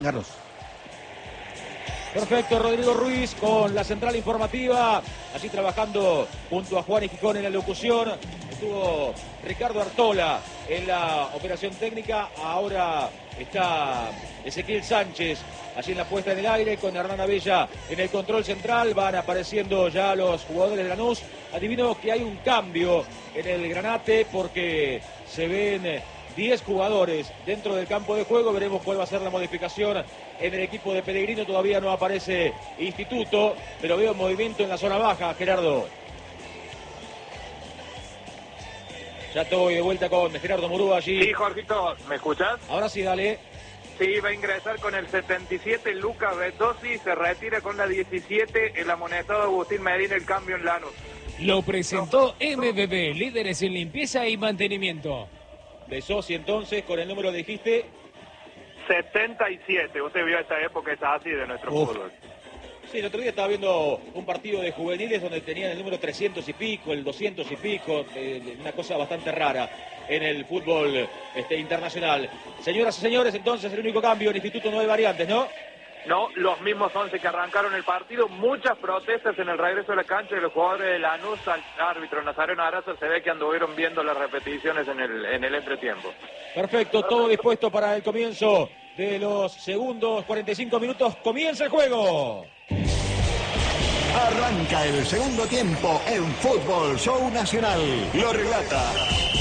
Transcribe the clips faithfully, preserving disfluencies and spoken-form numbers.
Carlos. Perfecto, Rodrigo Ruiz con la central informativa, allí trabajando junto a Juan y Gijón en la locución. Estuvo Ricardo Artola en la operación técnica, ahora está Ezequiel Sánchez allí en la puesta en el aire con Hernán Abella en el control central. Van apareciendo ya los jugadores de Lanús. Adivino que hay un cambio en el Granate porque se ven diez jugadores dentro del campo de juego. Veremos cuál va a ser la modificación en el equipo de Pellegrino. Todavía no aparece Instituto, pero veo movimiento en la zona baja, Gerardo. Ya estoy de vuelta con Gerardo Murúa allí. Sí, Jorgito, ¿me escuchas? Ahora sí, dale. Sí, va a ingresar con el setenta y siete Lucas Betossi, se retira con la diecisiete el amonestado Agustín Medina, el cambio en Lanús. Lo presentó M B B, líderes en limpieza y mantenimiento. Betossi entonces, con el número dijiste. setenta y siete, usted vio esa época, esa así de nuestro Uf. fútbol. Sí, el otro día estaba viendo un partido de juveniles donde tenían el número trescientos y pico, el doscientos y pico, eh, una cosa bastante rara en el fútbol este, internacional. Señoras y señores, entonces el único cambio en Instituto no hay variantes, ¿no? No, los mismos once que arrancaron el partido, muchas protestas en el regreso a la cancha de los jugadores de Lanús al árbitro Nazareno Araza. Se ve que anduvieron viendo las repeticiones en el, en el entretiempo. Perfecto, todo dispuesto para el comienzo de los segundos cuarenta y cinco minutos. ¡Comienza el juego! Arranca el segundo tiempo en Fútbol Show Nacional. Lo relata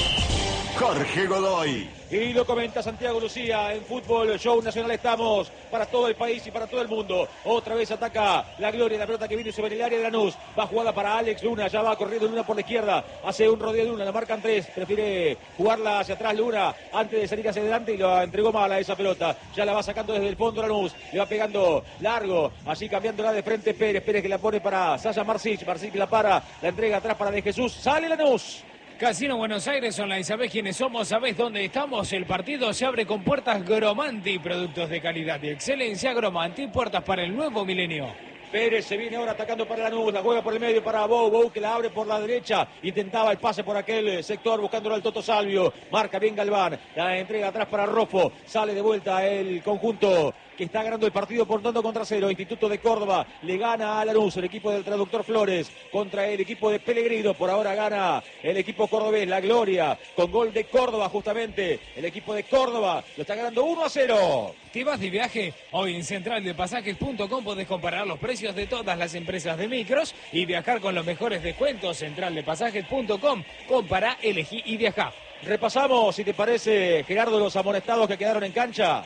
Jorge Godoy. Y lo comenta Santiago Lucía. En Fútbol Show Nacional estamos para todo el país y para todo el mundo. Otra vez ataca la Gloria, la pelota que viene sobre el área de Lanús. Va jugada para Alex Luna, ya va corriendo Luna por la izquierda. Hace un rodeo de Luna, la marcan tres. Prefiere jugarla hacia atrás Luna antes de salir hacia adelante y la entregó mal a esa pelota. Ya la va sacando desde el fondo Lanús. Le va pegando largo, así cambiándola de frente Pérez. Pérez que la pone para Sasha Marsic. Marsic la para, la entrega atrás para De Jesús. Sale Lanús. Casino Buenos Aires Online, ¿sabés quiénes somos? ¿Sabés dónde estamos? El partido se abre con puertas Gromanti, productos de calidad y excelencia. Gromanti, puertas para el nuevo milenio. Pérez se viene ahora atacando para Lanús, la juega por el medio para Bou, Bou que la abre por la derecha, intentaba el pase por aquel sector buscándolo al Toto Salvio, marca bien Galván, la entrega atrás para Rofo, sale de vuelta el conjunto que está ganando el partido por tanto contra cero. Instituto de Córdoba le gana a Lanús, el equipo del traductor Flores contra el equipo de Pellegrino. Por ahora gana el equipo cordobés, la Gloria, con gol de Córdoba justamente. El equipo de Córdoba lo está ganando uno a cero. ¿Te vas de viaje? Hoy en central de pasajes punto com podés comparar los precios de todas las empresas de micros y viajar con los mejores descuentos. central de pasajes punto com. Compará, elegí y viajá. Repasamos, si te parece, Gerardo, los amonestados que quedaron en cancha.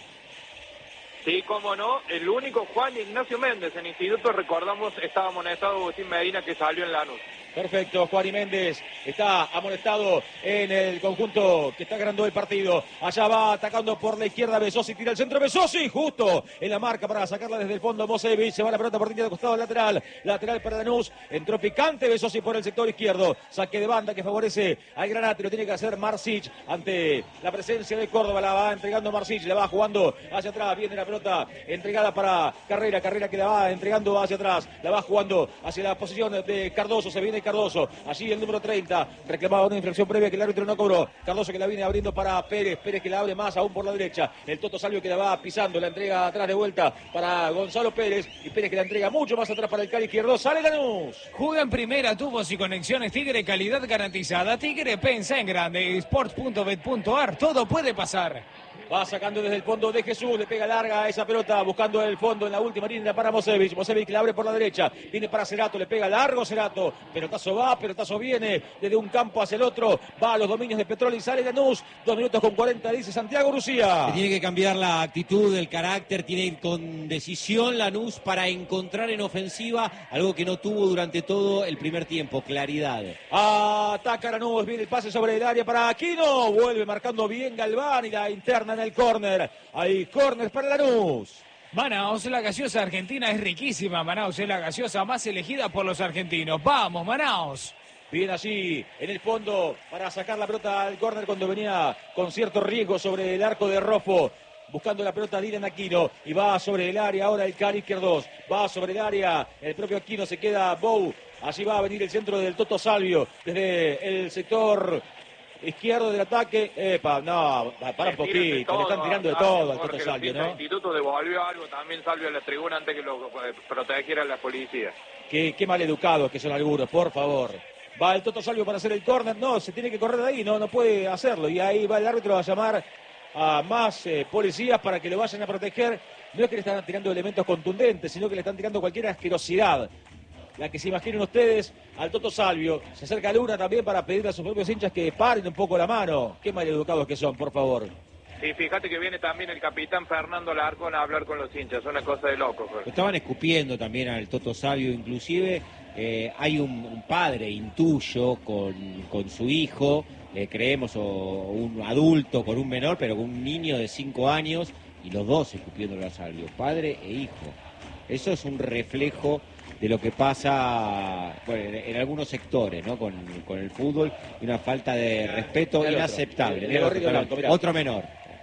Sí, cómo no, el único Juan Ignacio Méndez en Instituto, recordamos, estaba amonestado Agustín Medina que salió en Lanús. Perfecto, Juan y Méndez está amonestado en el conjunto que está ganando el partido. Allá va atacando por la izquierda Besossi, tira el centro Besossi, justo en la marca para sacarla desde el fondo Mosevich. Se va la pelota por línea de costado lateral, lateral para Lanús. Entró picante Besossi por el sector izquierdo. Saque de banda que favorece al Granate, lo tiene que hacer Marsic ante la presencia de Córdoba. La va entregando Marsic, la va jugando hacia atrás. Viene la pelota entregada para Carrera, Carrera que la va entregando hacia atrás. La va jugando hacia la posición de Cardoso, se viene Cardoso, allí el número treinta, reclamaba una infracción previa que el árbitro no cobró. Cardoso que la viene abriendo para Pérez, Pérez que la abre más aún por la derecha. El Toto Salvio que la va pisando, la entrega atrás de vuelta para Gonzalo Pérez y Pérez que la entrega mucho más atrás para el Cali izquierdo. Sale Lanús. Juega en primera, tubos y conexiones Tigre, calidad garantizada. Tigre pensa en grande. sports punto bet punto ar, todo puede pasar. Va sacando desde el fondo de Jesús, le pega larga a esa pelota, buscando el fondo en la última línea para Mosevich. Mosevich la abre por la derecha, viene para Cerato, le pega largo Cerato. Pelotazo va, pelotazo viene, desde un campo hacia el otro, va a los dominios de Petrol y sale Lanús. Dos minutos con cuarenta, dice Santiago Lucía. Tiene que cambiar la actitud, el carácter, tiene que ir con decisión Lanús para encontrar en ofensiva algo que no tuvo durante todo el primer tiempo, claridad. Ataca Lanús, viene el pase sobre el área para Aquino, vuelve marcando bien Galván y la interna en el córner. Hay córner para Lanús. Manaos, la gaseosa argentina es riquísima. Manaos es la gaseosa más elegida por los argentinos. ¡Vamos, Manaos! Bien allí en el fondo para sacar la pelota al córner cuando venía con cierto riesgo sobre el arco de Rofo. Buscando la pelota Dylan Aquino y va sobre el área ahora el Cali izquierdo. Va sobre el área el propio Aquino, se queda Bou. Allí va a venir el centro del Toto Salvio desde el sector izquierdo del ataque. Epa, no, para un poquito, le están tirando de todo al Toto Salvio, ¿no? El instituto devolvió algo también Salvio a la tribuna antes que lo protegiera la policía. Qué, qué mal educados que son algunos, por favor. Va el Toto Salvio para hacer el córner, no, se tiene que correr de ahí, no, no puede hacerlo. Y ahí va el árbitro a llamar a más eh, policías para que lo vayan a proteger. No es que le están tirando elementos contundentes, sino que le están tirando cualquier asquerosidad. La que se imaginen ustedes al Toto Salvio. Se acerca Luna también para pedirle a sus propios hinchas que paren un poco la mano. Qué maleducados que son, por favor. Sí, fíjate que viene también el capitán Fernando Larcón a hablar con los hinchas. Una cosa de loco. Pues. Estaban escupiendo también al Toto Salvio, inclusive. Eh, hay un, un padre, intuyo, con, con su hijo, eh, creemos, o un adulto con un menor, pero con un niño de cinco años, y los dos escupiéndole a Salvio, padre e hijo. Eso es un reflejo de lo que pasa bueno, en, en algunos sectores, ¿no? Con, con el fútbol, y una falta de respeto Otro, inaceptable. el, el otro, blanco, otro menor.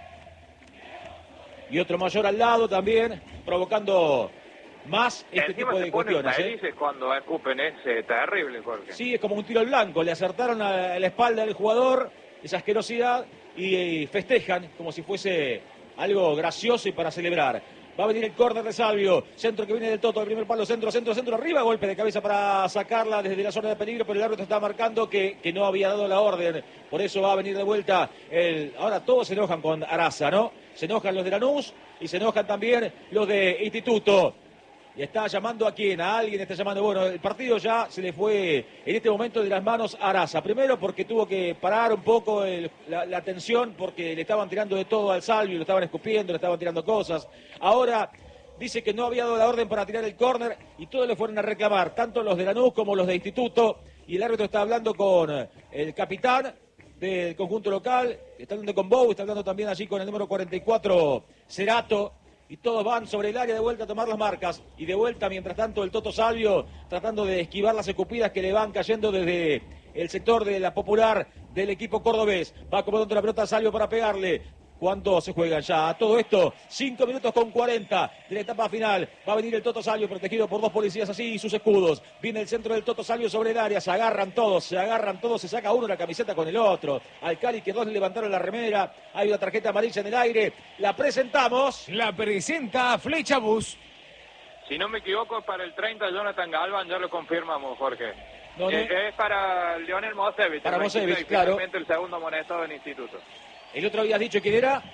Y otro mayor al lado también, provocando más este Encima tipo de se ponen cuestiones. felices ¿eh? cuando escupen, es eh, terrible, Jorge. Sí, es como un tiro al blanco, le acertaron a la espalda del jugador, esa asquerosidad, y, y festejan como si fuese algo gracioso y para celebrar. Va a venir el córner de Salvio, centro que viene del Toto, el primer palo, centro, centro, centro, arriba, golpe de cabeza para sacarla desde la zona de peligro, pero el árbitro está marcando que, que no había dado la orden, por eso va a venir de vuelta el... Ahora todos se enojan con Araza, ¿no? Se enojan los de Lanús y se enojan también los de Instituto. Y está llamando a quién, a alguien está llamando. Bueno, el partido ya se le fue en este momento de las manos a Araza. Primero porque tuvo que parar un poco el, la, la tensión porque le estaban tirando de todo al Salvio, lo estaban escupiendo, le estaban tirando cosas. Ahora dice que no había dado la orden para tirar el córner y todos le fueron a reclamar, tanto los de Lanús como los de Instituto. Y el árbitro está hablando con el capitán del conjunto local, está hablando con Bou, está hablando también allí con el número cuarenta y cuatro, Cerato. Y todos van sobre el área de vuelta a tomar las marcas. Y de vuelta, mientras tanto, el Toto Salvio tratando de esquivar las escupidas que le van cayendo desde el sector de la Popular del equipo cordobés. Va acomodando la pelota a Salvio para pegarle. ¿Cuánto se juegan ya? A todo esto, cinco minutos con cuarenta de la etapa final. Va a venir el Toto Salvio protegido por dos policías así y sus escudos. Viene el centro del Toto Salvio sobre el área. Se agarran todos, se agarran todos. Se saca uno la camiseta con el otro. Al Cali que dos le levantaron la remera. Hay una tarjeta amarilla en el aire. La presentamos. La presenta Flecha Bus. Si no me equivoco, es para el treinta Jonathan Galván, ya lo confirmamos, Jorge. No, no. Es, es para Lionel Mosevich. Para el Mosevich, claro. El segundo amonestado del instituto. El otro habías dicho quién era.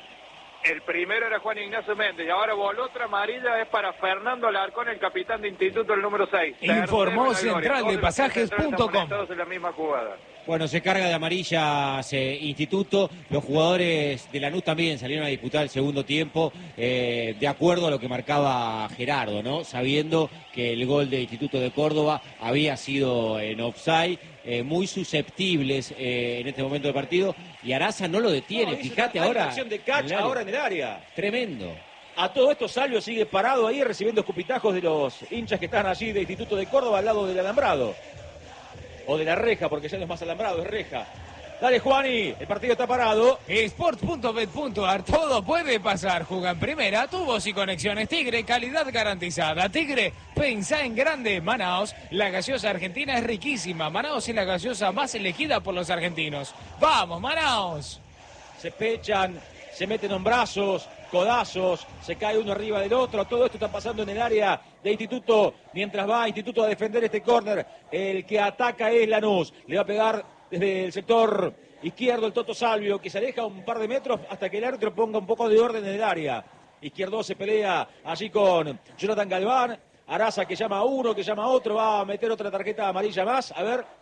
El primero era Juan Ignacio Méndez y ahora voló otra amarilla, es para Fernando Alarcón, el capitán de instituto, el número seis. Informó central de pasajes punto com. En la misma jugada. Bueno, se carga de amarillas eh, Instituto. Los jugadores de Lanús también salieron a disputar el segundo tiempo, eh, de acuerdo a lo que marcaba Gerardo, ¿no? Sabiendo que el gol de Instituto de Córdoba había sido en offside, eh, muy susceptibles eh, en este momento del partido. Y Araza no lo detiene, No, fíjate una ahora. acción de catch ahora en el área. Tremendo. A todo esto Salvio sigue parado ahí recibiendo escupitajos de los hinchas que están allí de Instituto de Córdoba al lado del alambrado. O de la reja, porque ya no es más alambrado, es reja. Dale, Juani, el partido está parado. Sport punto bet punto ar, todo puede pasar. Juega en primera, tubos y conexiones Tigre, calidad garantizada. Tigre, pensá en grande. Manaos, la gaseosa argentina es riquísima. Manaos es la gaseosa más elegida por los argentinos. ¡Vamos, Manaos! Se pechan, se meten en brazos, codazos, se cae uno arriba del otro. Todo esto está pasando en el área de Instituto, mientras va Instituto a defender este córner. El que ataca es Lanús. Le va a pegar desde el sector izquierdo el Toto Salvio, que se aleja un par de metros hasta que el árbitro ponga un poco de orden en el área. Izquierdo se pelea allí con Jonathan Galván. Araza que llama a uno, que llama a otro, va a meter otra tarjeta amarilla más. A ver,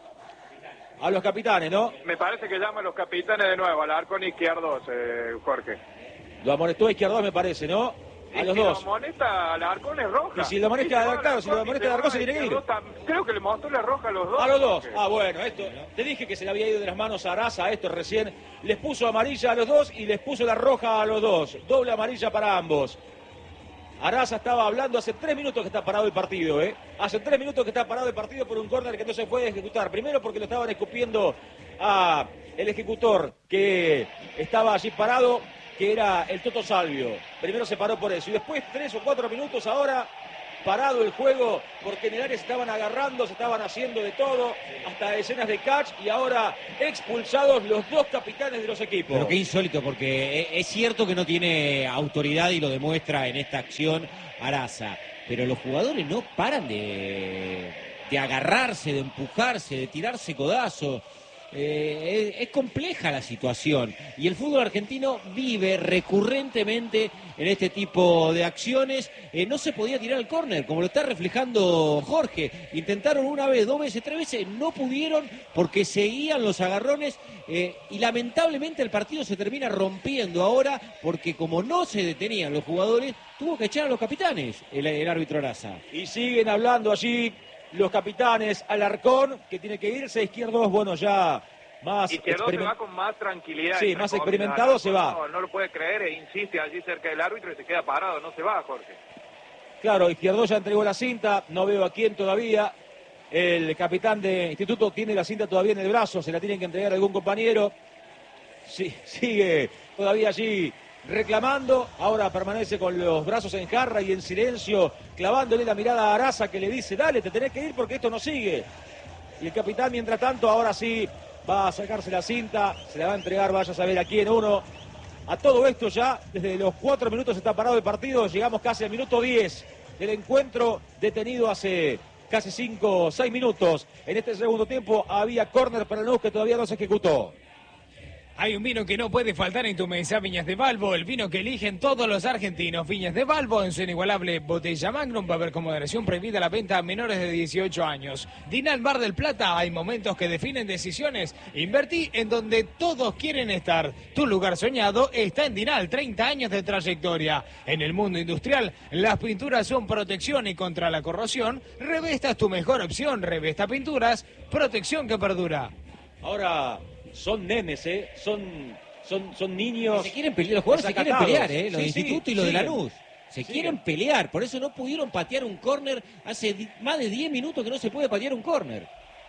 a los capitanes, ¿no? Me parece que llama a los capitanes de nuevo, Alarcón Izquierdos, eh, Jorge. Lo amonestó a Izquierdo, me parece, ¿no? A y los si dos. lo amonesta Alarcón es roja. Y si lo amonesta, claro, si lo amonesta Alarcón se tiene que ir. Creo que le mostró la roja a los dos. A los dos. Ah, bueno, esto. Te dije que se le había ido de las manos a Araza, esto recién. Les puso amarilla a los dos y les puso la roja a los dos. Doble amarilla para ambos. Araza estaba hablando hace tres minutos que está parado el partido, ¿eh? Hace tres minutos que está parado el partido por un córner que no se puede ejecutar. Primero porque lo estaban escupiendo a el ejecutor que estaba allí parado, que era el Toto Salvio. Primero se paró por eso. Y después, tres o cuatro minutos ahora, parado el juego, porque en el área se estaban agarrando, se estaban haciendo de todo, hasta escenas de catch, y ahora expulsados los dos capitanes de los equipos. Pero qué insólito, porque es cierto que no tiene autoridad y lo demuestra en esta acción Araza, pero los jugadores no paran de, de agarrarse, de empujarse, de tirarse codazos. Eh, es, es compleja la situación y el fútbol argentino vive recurrentemente en este tipo de acciones. Eh, no se podía tirar el córner, como lo está reflejando Jorge. Intentaron una vez, dos veces, tres veces, no pudieron porque seguían los agarrones eh, y lamentablemente el partido se termina rompiendo ahora porque como no se detenían los jugadores, tuvo que echar a los capitanes el, el árbitro Araza. Y siguen hablando allí los capitanes. Alarcón, que tiene que irse. Izquierdos, bueno, ya más Izquierdos experiment... se va con más tranquilidad. Sí, más experimentado no, se va. No, no lo puede creer e insiste allí cerca del árbitro y se queda parado. No se va, Jorge. Claro, Izquierdos ya entregó la cinta. No veo a quién todavía. El capitán de Instituto tiene la cinta todavía en el brazo. Se la tienen que entregar a algún compañero. Sí, sigue todavía allí reclamando, ahora permanece con los brazos en jarra y en silencio, clavándole la mirada a Araza, que le dice, dale, te tenés que ir porque esto no sigue. Y el capitán, mientras tanto, ahora sí va a sacarse la cinta, se la va a entregar, vaya a saber a quién uno. A todo esto ya, desde los cuatro minutos está parado el partido, llegamos casi al minuto diez del encuentro, detenido hace casi cinco o seis minutos. En este segundo tiempo había córner para Lanús que todavía no se ejecutó. Hay un vino que no puede faltar en tu mesa, Viñas de Balbo, el vino que eligen todos los argentinos. Viñas de Balbo, en su inigualable botella Magnum, va a haber con moderación prohibida la venta a menores de dieciocho años. Dinal Mar del Plata, hay momentos que definen decisiones. Invertí en donde todos quieren estar. Tu lugar soñado está en Dinal, treinta años de trayectoria. En el mundo industrial, las pinturas son protección y contra la corrosión. Revesta es tu mejor opción, Revesta Pinturas, protección que perdura. Ahora son nenes, ¿eh? Son, son, son niños. Se quieren pelear, los jugadores se quieren pelear, ¿eh? Los sí, de Instituto sí, y los sí. de Lanús. Se sí. quieren pelear, por eso no pudieron patear un córner. Hace di- más de diez minutos que no se puede patear un córner.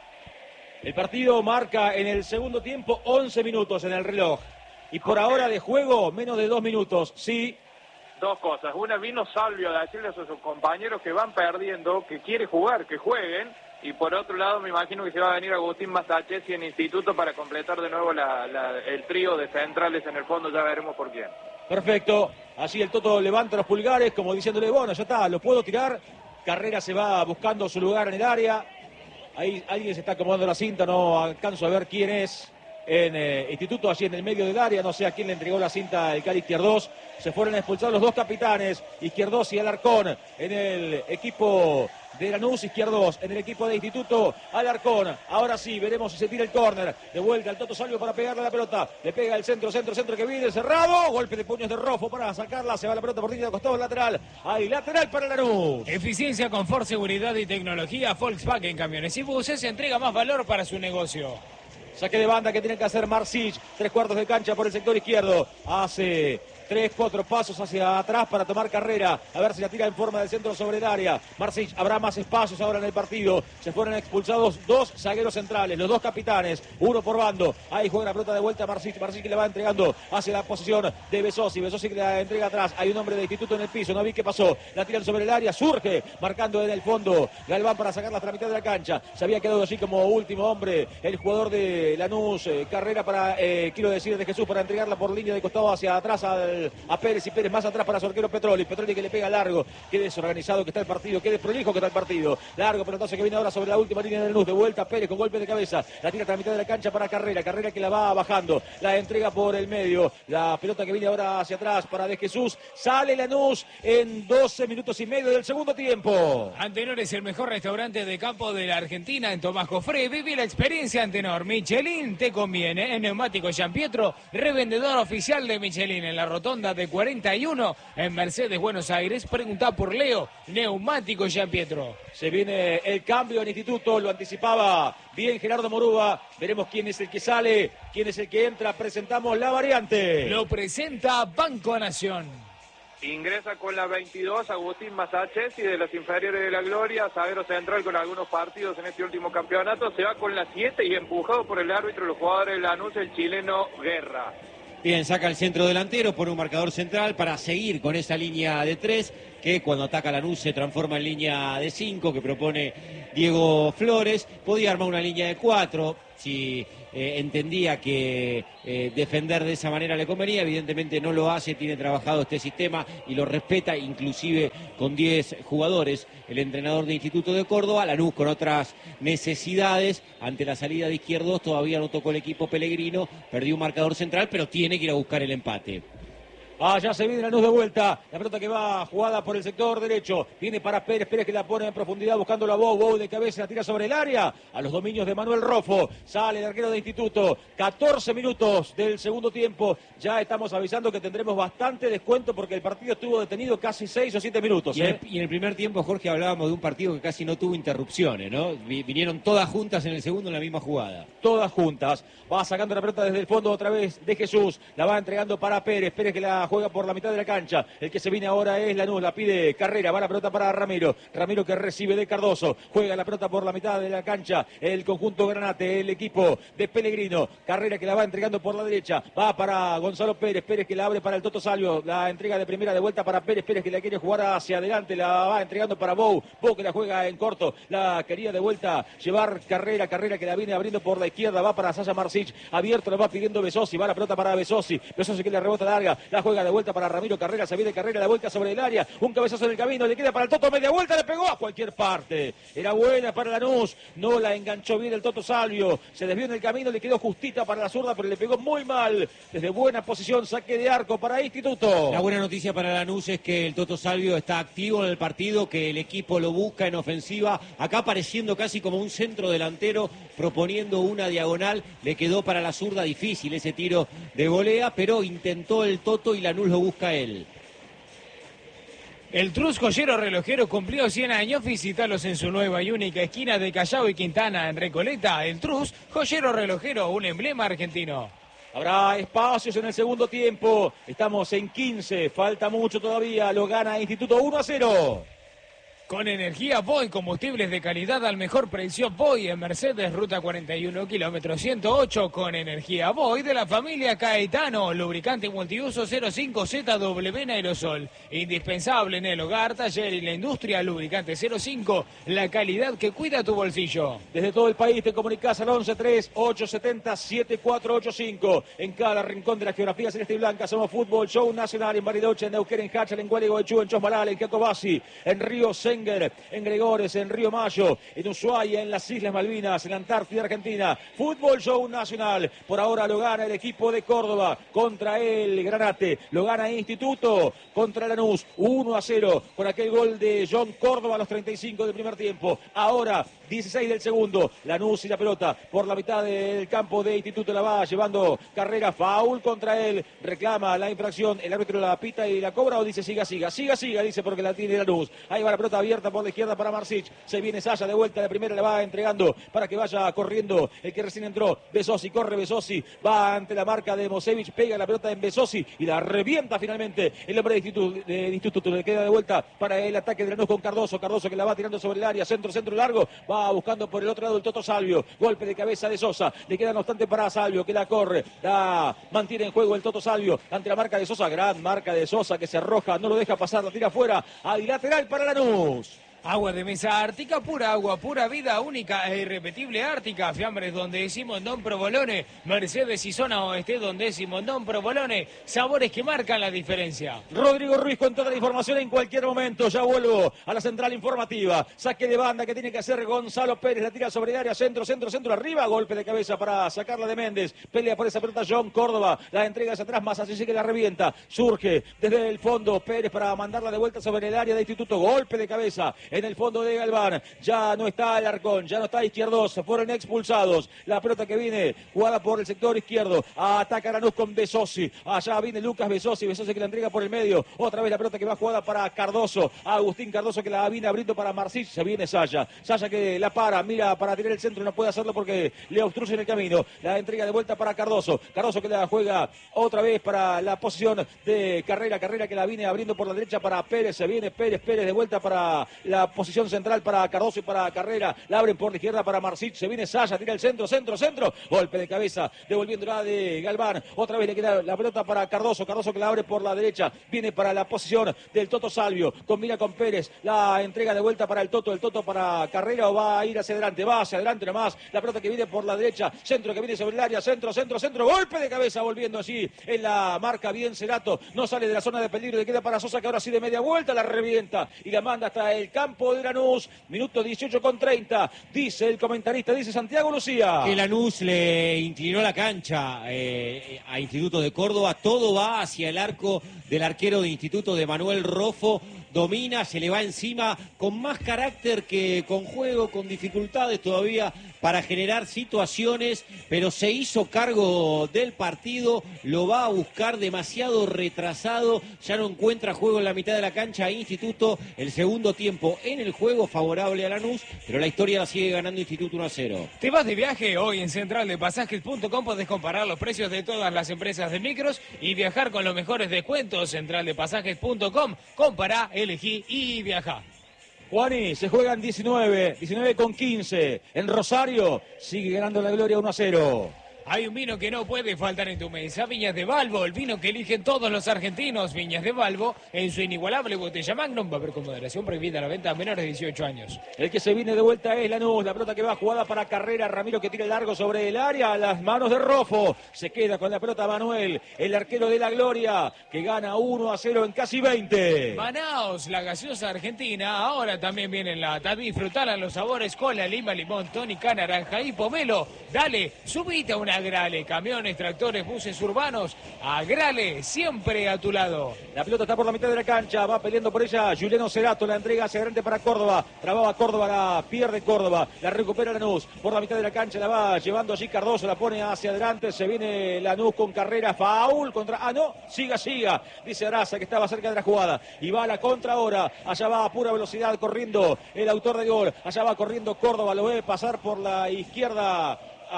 El partido marca en el segundo tiempo once minutos en el reloj. Y por okay. ahora de juego, menos de dos minutos. Sí. Dos cosas. Una, vino Salvio a decirle a sus compañeros que van perdiendo, que quiere jugar, que jueguen. Y por otro lado, me imagino que se va a venir Agustín Masachesi en Instituto para completar de nuevo la, la, el trío de centrales en el fondo. Ya veremos por quién. Perfecto. Así el Toto levanta los pulgares como diciéndole, bueno, ya está, lo puedo tirar. Carrera se va buscando su lugar en el área. Ahí alguien se está acomodando la cinta, no alcanzo a ver quién es. En eh, Instituto, allí en el medio del área, no sé a quién le entregó la cinta el Cali Izquierdos. Se fueron a expulsar los dos capitanes, Izquierdos y Alarcón, en el equipo de Lanús. Izquierdos en el equipo de Instituto, Alarcón. Ahora sí, veremos si se tira el córner. De vuelta al Toto Salvio para pegarle a la pelota. Le pega el centro, centro, centro que viene cerrado. Golpe de puños de Rofo para sacarla. Se va la pelota por línea de costado lateral. Hay lateral para Lanús. Eficiencia, confort, seguridad y tecnología. Volkswagen Camiones y Buses entrega más valor para su negocio. Saque de banda que tiene que hacer Marsic. Tres cuartos de cancha por el sector izquierdo. Hace tres, cuatro pasos hacia atrás para tomar carrera. A ver si la tira en forma del centro sobre el área. Marsic, habrá más espacios ahora en el partido. Se fueron expulsados dos zagueros centrales, los dos capitanes, uno por bando. Ahí juega la pelota de vuelta Marsic. Marsic que le va entregando hacia la posición de Besosi. Besosi que la entrega atrás. Hay un hombre de Instituto en el piso. No vi qué pasó. La tiran sobre el área. Surge marcando en el fondo Galván para sacarla hasta la mitad de la cancha. Se había quedado así como último hombre el jugador de Lanús. Eh, carrera para, eh, quiero decir, de Jesús para entregarla por línea de costado hacia atrás al a Pérez y Pérez más atrás para su arquero Petroli. Petroli que le pega largo. Qué desorganizado que está el partido. Qué desprolijo que está el partido. Largo pelotazo que viene ahora sobre la última línea del Lanús. De vuelta Pérez con golpe de cabeza. La tira hasta la mitad de la cancha para Carrera. Carrera que la va bajando. La entrega por el medio. La pelota que viene ahora hacia atrás para De Jesús. Sale Lanús en doce minutos y medio del segundo tiempo. Antenor es el mejor restaurante de campo de la Argentina en Tomás Jofré. Vive la experiencia Antenor. Michelin te conviene. En Neumático Gian Pietro, revendedor oficial de Michelin en la rotonda de cuarenta y uno en Mercedes, Buenos Aires. Pregunta por Leo, Neumático Gian Pietro. Se viene el cambio en Instituto, lo anticipaba bien Gerardo Morúa. Veremos quién es el que sale, quién es el que entra. Presentamos la variante. Lo presenta Banco Nación. Ingresa con la veintidós Agustín Masachesi de las inferiores de la Gloria, zaguero central con algunos partidos en este último campeonato. Se va con la siete y empujado por el árbitro los jugadores de Lanús, el chileno Guerra. Bien, saca el centro delantero, pone un marcador central para seguir con esa línea de tres, que cuando ataca Lanús se transforma en línea de cinco, que propone Diego Flores. Podía armar una línea de cuatro, si eh, entendía que eh, defender de esa manera le convenía. Evidentemente no lo hace, tiene trabajado este sistema y lo respeta, inclusive con diez jugadores. El entrenador de Instituto de Córdoba, Lanús con otras necesidades. Ante la salida de Izquierdos todavía no tocó el equipo Pellegrino, perdió un marcador central, pero tiene que ir a buscar el empate. Ah, ya se viene Lanús de vuelta. La pelota que va jugada por el sector derecho. Viene para Pérez. Pérez que la pone en profundidad buscándolo a Bou. Bou de cabeza la tira sobre el área. A los dominios de Manuel Rofo. Sale el arquero de Instituto. catorce minutos del segundo tiempo. Ya estamos avisando que tendremos bastante descuento porque el partido estuvo detenido casi seis o siete minutos. Y, ¿eh? en, y en el primer tiempo, Jorge, hablábamos de un partido que casi no tuvo interrupciones, ¿no? Vinieron todas juntas en el segundo en la misma jugada. Todas juntas. Va sacando la pelota desde el fondo otra vez de Jesús. La va entregando para Pérez. Pérez que la juega por la mitad de la cancha. El que se viene ahora es Lanús. La pide Carrera. Va la pelota para Ramiro. Ramiro que recibe de Cardoso. Juega la pelota por la mitad de la cancha. El conjunto Granate. El equipo de Pellegrino. Carrera que la va entregando por la derecha. Va para Gonzalo Pérez. Pérez que la abre para el Toto Salvio. La entrega de primera de vuelta para Pérez. Pérez que la quiere jugar hacia adelante. La va entregando para Bou. Bou que la juega en corto. La quería de vuelta llevar Carrera. Carrera que la viene abriendo por la izquierda. Va para Sasha Marsic. Abierto la va pidiendo Besosi. Va la pelota para Besosi. Besosi que le rebota larga. La juega de vuelta para Ramiro Carrera. Se viene Carrera. La vuelta sobre el área. Un cabezazo en el camino. Le queda para el Toto. Media vuelta. Le pegó a cualquier parte. Era buena para Lanús. No la enganchó bien el Toto Salvio. Se desvió en el camino. Le quedó justita para la zurda. Pero le pegó muy mal. Desde buena posición. Saque de arco para Instituto. La buena noticia para Lanús es que el Toto Salvio está activo en el partido. Que el equipo lo busca en ofensiva. Acá apareciendo casi como un centro delantero. Proponiendo una diagonal. Le quedó para la zurda difícil ese tiro de volea. Pero intentó el Toto y Lanús lo busca a él. El Trus Joyero Relojero cumplió cien años. Visítalos en su nueva y única esquina de Callao y Quintana en Recoleta. El Trus Joyero Relojero, un emblema argentino. Habrá espacios en el segundo tiempo. Estamos en quince. Falta mucho todavía. Lo gana Instituto uno a cero. Con energía Boy, combustibles de calidad al mejor precio. Boy en Mercedes, ruta cuarenta y uno, kilómetro ciento ocho. Con energía Boy de la familia Caetano. Lubricante multiuso cero cinco Z W en aerosol. Indispensable en el hogar, taller y la industria. Lubricante cero cinco, la calidad que cuida tu bolsillo. Desde todo el país te comunicas al once tres ocho siete cero siete cuatro ocho cinco. En cada rincón de la geografía celeste y blanca somos Fútbol Show Nacional. En Bariloche, en Neuquén, en Hachal, en Gualeguaychú, en Chosmalal, en Jacobasi, en Río Sen, en Gregores, en Río Mayo, en Ushuaia, en las Islas Malvinas, en Antártida Argentina. Fútbol Show Nacional. Por ahora lo gana el equipo de Córdoba contra el Granate. Lo gana Instituto contra Lanús. uno a cero con aquel gol de John Córdoba a los treinta y cinco del primer tiempo. Ahora dieciséis del segundo. Lanús y la pelota por la mitad del campo de Instituto. La va llevando Carrera. Foul contra él. Reclama la infracción. El árbitro la pita y la cobra o dice siga, siga. Siga, siga, dice porque la tiene Lanús. Ahí va la pelota abierta por la izquierda para Marsic. Se viene Saya de vuelta de primera. Le va entregando para que vaya corriendo el que recién entró. Besosi. Corre Besosi. Va ante la marca de Mosevich. Pega la pelota en Besosi y la revienta finalmente el hombre de Instituto. De Instituto. Le queda de vuelta para el ataque de Lanús con Cardoso. Cardoso que la va tirando sobre el área. Centro, centro largo. Va buscando por el otro lado el Toto Salvio. Golpe de cabeza de Sosa. Le queda no obstante para Salvio que la corre. La mantiene en juego el Toto Salvio ante la marca de Sosa. Gran marca de Sosa que se arroja. No lo deja pasar. La tira afuera. Al lateral para Lanús. Agua de mesa Ártica, pura agua, pura vida, única e irrepetible Ártica. Fiambres donde decimos Don Provolone. Mercedes y zona oeste donde decimos Don Provolone. Sabores que marcan la diferencia. Rodrigo Ruiz con toda la información en cualquier momento. Ya vuelvo a la central informativa. Saque de banda que tiene que hacer Gonzalo Pérez. La tira sobre el área. Centro, centro, centro. Arriba. Golpe de cabeza para sacarla de Méndez. Pelea por esa pelota John Córdoba. La entrega hacia atrás. Más así que la revienta. Surge desde el fondo Pérez para mandarla de vuelta sobre el área de Instituto. Golpe de cabeza en el fondo de Galván. Ya no está Alarcón. Ya no está Izquierdos. Fueron expulsados. La pelota que viene jugada por el sector izquierdo. Ataca Lanús con Besosi. Allá viene Lucas Besosi. Besosi que la entrega por el medio. Otra vez la pelota que va jugada para Cardoso. Agustín Cardoso que la viene abriendo para Marsic. Se viene Saya. Saya que la para. Mira para tirar el centro. No puede hacerlo porque le obstruyen el camino. La entrega de vuelta para Cardoso. Cardoso que la juega otra vez para la posición de Carrera. Carrera que la viene abriendo por la derecha para Pérez. Se viene Pérez. Pérez de vuelta para la la posición central para Cardoso y para Carrera. La abren por la izquierda para Marcich. Se viene Saya, tira el centro, centro, centro. Golpe de cabeza, devolviéndola de Galván. Otra vez le queda la pelota para Cardoso. Cardoso que la abre por la derecha. Viene para la posición del Toto Salvio. Combina con Pérez. La entrega de vuelta para el Toto. El Toto para Carrera o va a ir hacia adelante. Va hacia adelante nomás. La pelota que viene por la derecha. Centro que viene sobre el área. Centro, centro, centro. Golpe de cabeza volviendo así en la marca. Bien Cerato. No sale de la zona de peligro. Le queda para Sosa que ahora sí de media vuelta la revienta y la manda hasta el campo de Lanús. Minuto dieciocho con treinta. Dice el comentarista, dice Santiago Lucía. Que Lanús le inclinó la cancha eh, a Instituto de Córdoba. Todo va hacia el arco del arquero de Instituto, de Manuel Rofo. Domina, se le va encima con más carácter que con juego, con dificultades todavía para generar situaciones, pero se hizo cargo del partido, lo va a buscar demasiado retrasado, ya no encuentra juego en la mitad de la cancha Instituto. El segundo tiempo en el juego favorable a Lanús, pero la historia la sigue ganando Instituto uno a cero. ¿Te vas de viaje? Hoy en central de pasajes punto com podés comparar los precios de todas las empresas de micros y viajar con los mejores descuentos. central de pasajes punto com, compará, elegí y viajá. Juani, se juegan diecinueve, diecinueve con quince. En Rosario sigue ganando la Gloria uno a cero. Hay un vino que no puede faltar en tu mesa, Viñas de Balbo, el vino que eligen todos los argentinos. Viñas de Balbo, en su inigualable botella Magnum, va a haber con moderación prohibida la venta a menores de dieciocho años. El que se viene de vuelta es Lanús, la pelota que va jugada para Carrera, Ramiro que tira el largo sobre el área, a las manos de Rofo. Se queda con la pelota Manuel, el arquero de la Gloria, que gana uno a cero en casi veinte. Manaos, la gaseosa argentina, ahora también viene en lata. Disfrutala los sabores cola, lima, limón, tónica, naranja y pomelo. Dale, subite a una Grale, camiones, tractores, buses urbanos, a Grale, siempre a tu lado. La pelota está por la mitad de la cancha, va peleando por ella Juliano Cerato, la entrega hacia adelante para Córdoba, trababa Córdoba, la pierde Córdoba, la recupera Lanús, por la mitad de la cancha la va llevando allí Cardoso, la pone hacia adelante, se viene Lanús con Carrera, faul contra, ah no, siga, siga, dice Araza que estaba cerca de la jugada, y va a la contra ahora, allá va a pura velocidad corriendo el autor del gol, allá va corriendo Córdoba, lo ve pasar por la izquierda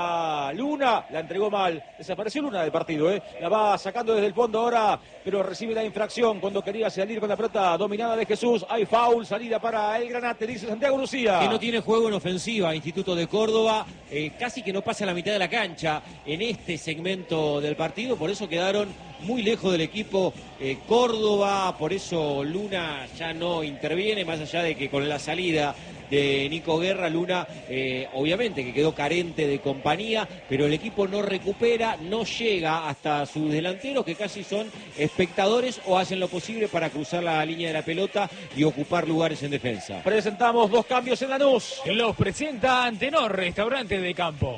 a Luna, la entregó mal, desapareció Luna del partido, ¿eh? La va sacando desde el fondo ahora, pero recibe la infracción cuando quería salir con la pelota dominada de Jesús. Hay foul, salida para el Granate, dice Santiago Lucía. Que no tiene juego en ofensiva Instituto de Córdoba, eh, casi que no pasa la mitad de la cancha en este segmento del partido, por eso quedaron muy lejos del equipo eh, Córdoba, por eso Luna ya no interviene, más allá de que con la salida de Nico Guerra, Luna eh, obviamente que quedó carente de compañía, pero el equipo no recupera, no llega hasta sus delanteros que casi son espectadores o hacen lo posible para cruzar la línea de la pelota y ocupar lugares en defensa. Presentamos dos cambios en Lanús. Los presenta Antenor, restaurante de campo.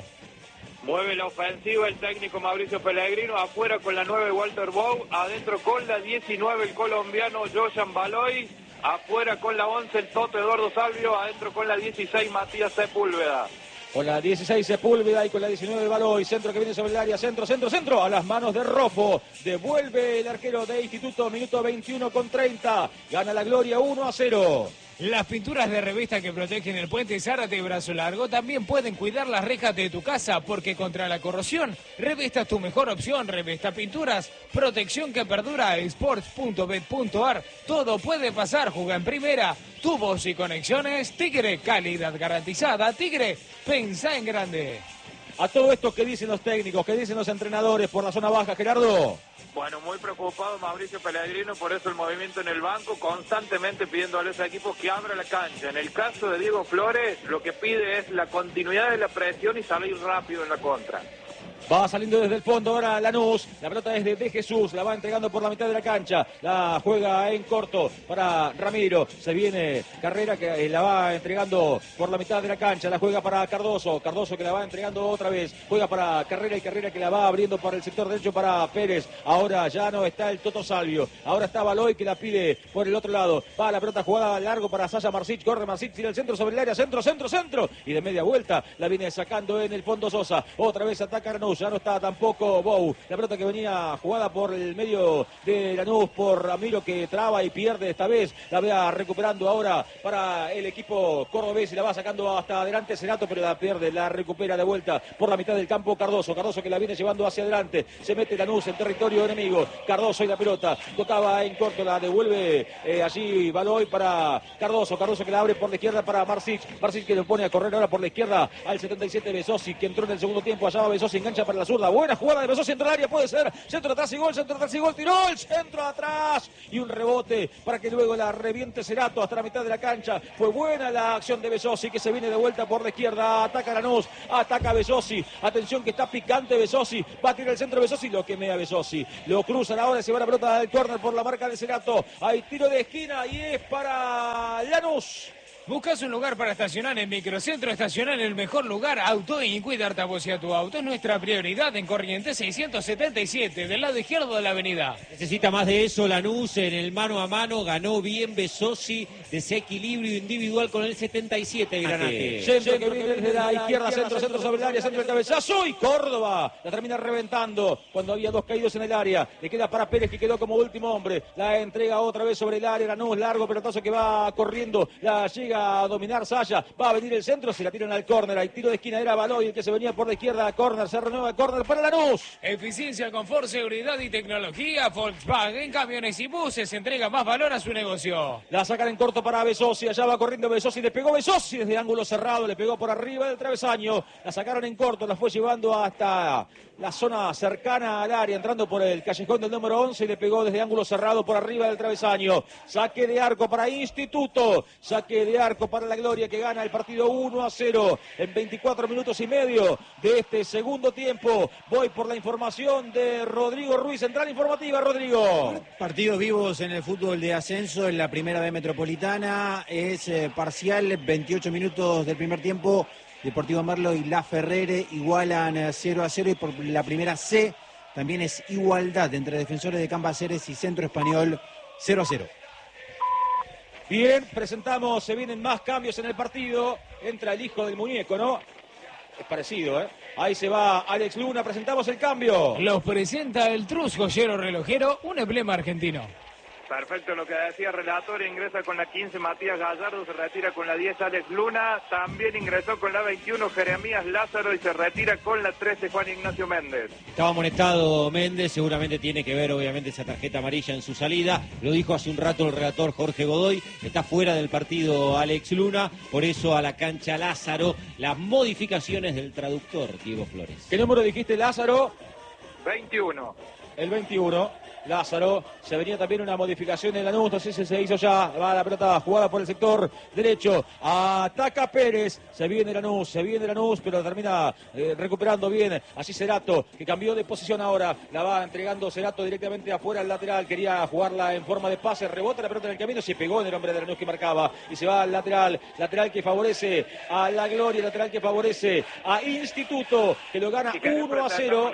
Mueve la ofensiva el técnico Mauricio Pellegrino, afuera con la nueve Walter Bow, adentro con la diecinueve el colombiano Joyan Baloy, afuera con la once el Toto Eduardo Salvio, adentro con la dieciséis Matías Sepúlveda. Con la dieciséis Sepúlveda y con la diecinueve Baloy, centro que viene sobre el área, centro, centro, centro, a las manos de Rofo, devuelve el arquero de Instituto, minuto veintiuno con treinta, gana la Gloria uno a cero. Las pinturas de revista que protegen el puente Zárate y Brazo Largo también pueden cuidar las rejas de tu casa, porque contra la corrosión, Revesta es tu mejor opción. Revesta Pinturas, protección que perdura. Sports punto bet punto ar, todo puede pasar. Juega en primera, tubos y conexiones. Tigre, calidad garantizada. Tigre, pensá en grande. A todo esto, ¿qué dicen los técnicos? ¿Qué dicen los entrenadores por la zona baja, Gerardo? Bueno, muy preocupado Mauricio Pellegrino, por eso el movimiento en el banco, constantemente pidiendo a los equipos que abra la cancha. En el caso de Diego Flores, lo que pide es la continuidad de la presión y salir rápido en la contra. Va saliendo desde el fondo ahora Lanús, la pelota es de, de Jesús, la va entregando por la mitad de la cancha, la juega en corto para Ramiro, se viene Carrera que la va entregando por la mitad de la cancha, la juega para Cardoso, Cardoso que la va entregando otra vez, juega para Carrera y Carrera que la va abriendo para el sector derecho para Pérez, ahora ya no está el Toto Salvio, ahora está Baloy que la pide por el otro lado, va la pelota jugada largo para Saya Marcich, corre Marcich, tira el centro sobre el área, centro, centro, centro, y de media vuelta la viene sacando en el fondo Sosa, otra vez ataca Lanús. Lanús, ya no está tampoco Bou. La pelota que venía jugada por el medio de Lanús, por Ramiro, que traba y pierde esta vez. La vea recuperando ahora para el equipo cordobés y la va sacando hasta adelante Cerato, pero la pierde, la recupera de vuelta por la mitad del campo Cardoso. Cardoso que la viene llevando hacia adelante. Se mete Lanús en territorio enemigo. Cardoso y la pelota. Tocaba en corto, la devuelve eh, allí Baloy para Cardoso. Cardoso que la abre por la izquierda para Marsic. Marsic que lo pone a correr ahora por la izquierda al setenta y siete Besosi, que entró en el segundo tiempo. Allá va Besosi, engancha para la zurda. Buena jugada de Besosi, entra al área, puede ser. Centro atrás y gol, centro atrás y gol. Tiró el centro atrás y un rebote para que luego la reviente Cerato hasta la mitad de la cancha. Fue buena la acción de Besosi, que se viene de vuelta por la izquierda. Ataca Lanús, ataca Besosi. Atención que está picante Besosi. Va a tirar el centro Besosi, lo quemea Besosi. Lo cruzan ahora, se va la pelota del córner por la marca de Cerato. Hay tiro de esquina y es para Lanús. ¿Buscas un lugar para estacionar en Microcentro? Estacionar en el mejor lugar. Autoin, cuidarte a vos y a tu auto es nuestra prioridad en Corrientes seiscientos setenta y siete, del lado izquierdo de la avenida. Necesita más de eso Lanús en el mano a mano. Ganó bien Besosi. Desequilibrio individual con el setenta y siete. Granate. Centro que viene desde la izquierda, centro, centro sobre el área, centro del cabezazo y Córdoba la termina reventando cuando había dos caídos en el área. Le queda para Pérez, que quedó como último hombre. La entrega otra vez sobre el área. Lanús, largo pelotazo que va corriendo. La llega a dominar Saya, va a venir el centro, se la tiran al córner, hay tiro de esquina, era Baloy el que se venía por la izquierda, córner, se renueva el córner para Lanús. Eficiencia, confort, seguridad y tecnología. Volkswagen Camiones y Buses entrega más valor a su negocio. La sacan en corto para Besosi, allá va corriendo Besosi, le pegó Besosi desde ángulo cerrado, le pegó por arriba del travesaño, la sacaron en corto, la fue llevando hasta la zona cercana al área, entrando por el callejón del número once y le pegó desde ángulo cerrado por arriba del travesaño. Saque de arco para Instituto, saque de arco para la Gloria, que gana el partido uno a cero en veinticuatro minutos y medio de este segundo tiempo. Voy por la información de Rodrigo Ruiz, central informativa. Rodrigo. Partidos vivos en el fútbol de ascenso en la primera B Metropolitana. Es eh, parcial, veintiocho minutos del primer tiempo. Deportivo Merlo y La Ferrere igualan eh, cero a cero, y por la primera C también es igualdad entre Defensores de Cambaceres y Centro Español, cero a cero. Bien, presentamos, se vienen más cambios en el partido. Entra el hijo del muñeco, ¿no? Es parecido, ¿eh? Ahí se va Alex Luna, presentamos el cambio. Los presenta el Trus Joyero Relojero, un emblema argentino. Perfecto, lo que decía el relator, ingresa con la quince Matías Gallardo, se retira con la diez Alex Luna, también ingresó con la veintiuno Jeremías Lázaro y se retira con la trece Juan Ignacio Méndez. Estaba amonestado Méndez, seguramente tiene que ver obviamente esa tarjeta amarilla en su salida, lo dijo hace un rato el relator Jorge Godoy, está fuera del partido Alex Luna, por eso a la cancha Lázaro, las modificaciones del traductor Diego Flores. ¿Qué número dijiste, Lázaro? veintiuno. El veintiuno. Lázaro, se venía también una modificación en Lanús, no sé si se hizo ya, va la pelota jugada por el sector derecho, ataca Pérez, se viene Lanús, se viene Lanús, pero termina eh, recuperando bien, así Cerato, que cambió de posición ahora, la va entregando Cerato directamente afuera al lateral, quería jugarla en forma de pase, rebota la pelota en el camino, se pegó en el hombre de Lanús que marcaba, y se va al lateral, lateral que favorece a la Gloria, lateral que favorece a Instituto, que lo gana uno a cero.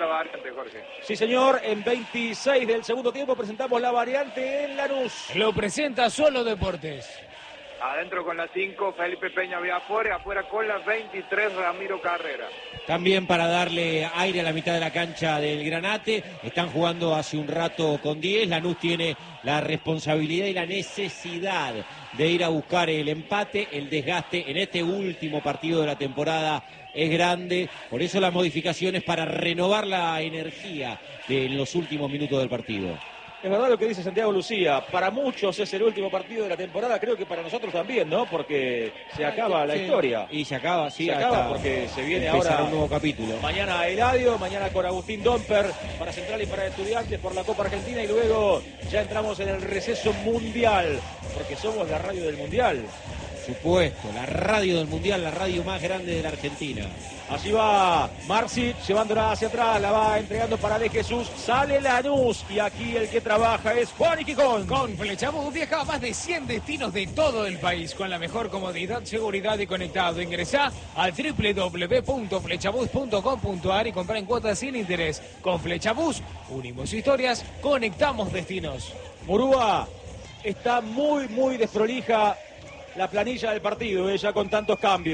Sí señor, en veintiséis del segundo tiempo presentamos la variante en Lanús. Lo presenta Solo Deportes. Adentro con la cinco, Felipe Peña vía afuera, afuera con la veintitrés, Ramiro Carrera. También para darle aire a la mitad de la cancha del Granate, están jugando hace un rato con diez, Lanús tiene la responsabilidad y la necesidad de ir a buscar el empate, el desgaste en este último partido de la temporada es grande, por eso las modificaciones para renovar la energía de en los últimos minutos del partido. Es verdad lo que dice Santiago Lucía, para muchos es el último partido de la temporada, creo que para nosotros también, ¿no? Porque se acaba la sí. historia. Y se acaba, sí, se acaba porque se viene ahora un nuevo capítulo. Mañana Eladio, mañana con Agustín Domper para Central y para Estudiantes por la Copa Argentina y luego ya entramos en el receso mundial, porque somos la radio del mundial. Supuesto, la radio del mundial, la radio más grande de la Argentina. Así va Marcic, llevándola hacia atrás, la va entregando para De Jesús, sale Lanús y aquí el que trabaja es Juan Iquicón. Con Flechabús viaja a más de cien destinos de todo el país con la mejor comodidad, seguridad y conectado. Ingresá al doble u doble u doble u punto flechabús punto com punto a r y compra en cuotas sin interés. Con Flechabús, unimos historias, conectamos destinos. Murúa está muy, muy desprolija la planilla del partido, ella con tantos cambios.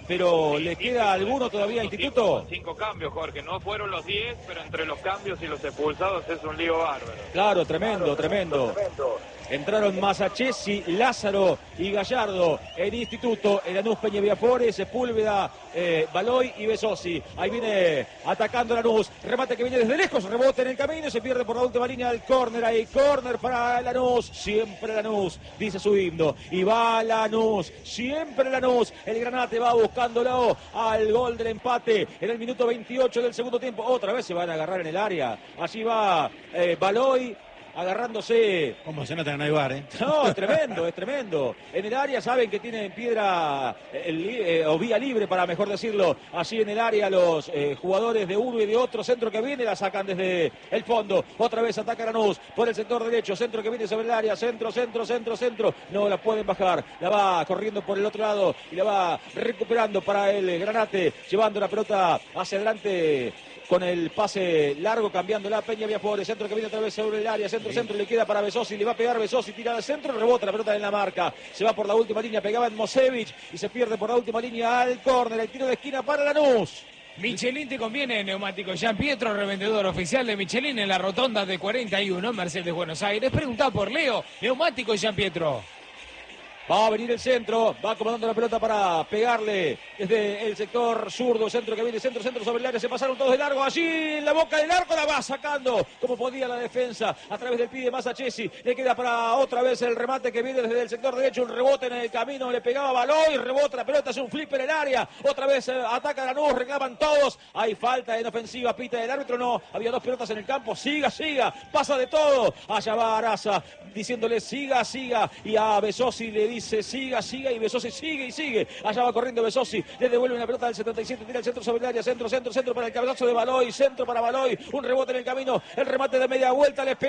pero ¿le queda alguno todavía, Instituto? Cinco, cinco cambios, Jorge. No fueron los diez, pero entre los cambios y los expulsados es un lío bárbaro. Claro, tremendo, tremendo. Entraron Masachesi, Lázaro y Gallardo en Instituto, en Lanús, Peña Viafores, Sepúlveda, eh, Baloy y Besosi. Ahí viene atacando Lanús, remate que viene desde lejos, rebote en el camino, se pierde por la última línea del córner, ahí córner para Lanús, siempre Lanús, dice su himno, y va Lanús, siempre Lanús, el Granate va buscándolo al gol del empate en el minuto veintiocho del segundo tiempo, otra vez se van a agarrar en el área, allí va eh, Baloy, agarrándose. Como se nota que no hay bar, ¿eh? No, es tremendo, es tremendo. En el área saben que tienen piedra el, eh, o vía libre, para mejor decirlo. Allí en el área los eh, jugadores de uno y de otro. Centro que viene, la sacan desde el fondo. Otra vez ataca Lanús por el sector derecho. Centro que viene sobre el área. Centro, centro, centro, centro. No la pueden bajar. La va corriendo por el otro lado y la va recuperando para el Granate. Llevando la pelota hacia adelante con el pase largo, cambiando la Peña Viafores, centro que viene otra vez sobre el área, centro, centro, le queda para Besosi, le va a pegar Besosi, tira al centro, rebota la pelota en la marca, se va por la última línea, pegaba en Mosevich y se pierde por la última línea al córner, el tiro de esquina para Lanús. Michelin te conviene, neumático Jean Pietro, revendedor oficial de Michelin en la rotonda de cuarenta y uno, Mercedes, Buenos Aires. Preguntá por Leo, neumático Jean Pietro. Va a venir el centro, va acomodando la pelota para pegarle desde el sector zurdo, centro que viene, centro, centro sobre el área, se pasaron todos de largo, allí en la boca del arco, la va sacando como podía la defensa a través del pie de Masachesi, le queda para otra vez el remate que viene desde el sector derecho, un rebote en el camino, le pegaba Baloy, rebota la pelota, hace un flip en el área, otra vez eh, ataca Lanús, reclaman todos, hay falta en ofensiva, pita el árbitro, no, había dos pelotas en el campo, siga, siga, pasa de todo, allá va Araza, diciéndole siga, siga, y a Besosi le dice siga, siga, y Besosi sigue y sigue. Allá va corriendo Besosi, le devuelve una pelota del setenta y siete, tira el centro sobre el área, centro, centro, centro para el cabezazo de Baloy, centro para Baloy, un rebote en el camino, el remate de media vuelta, le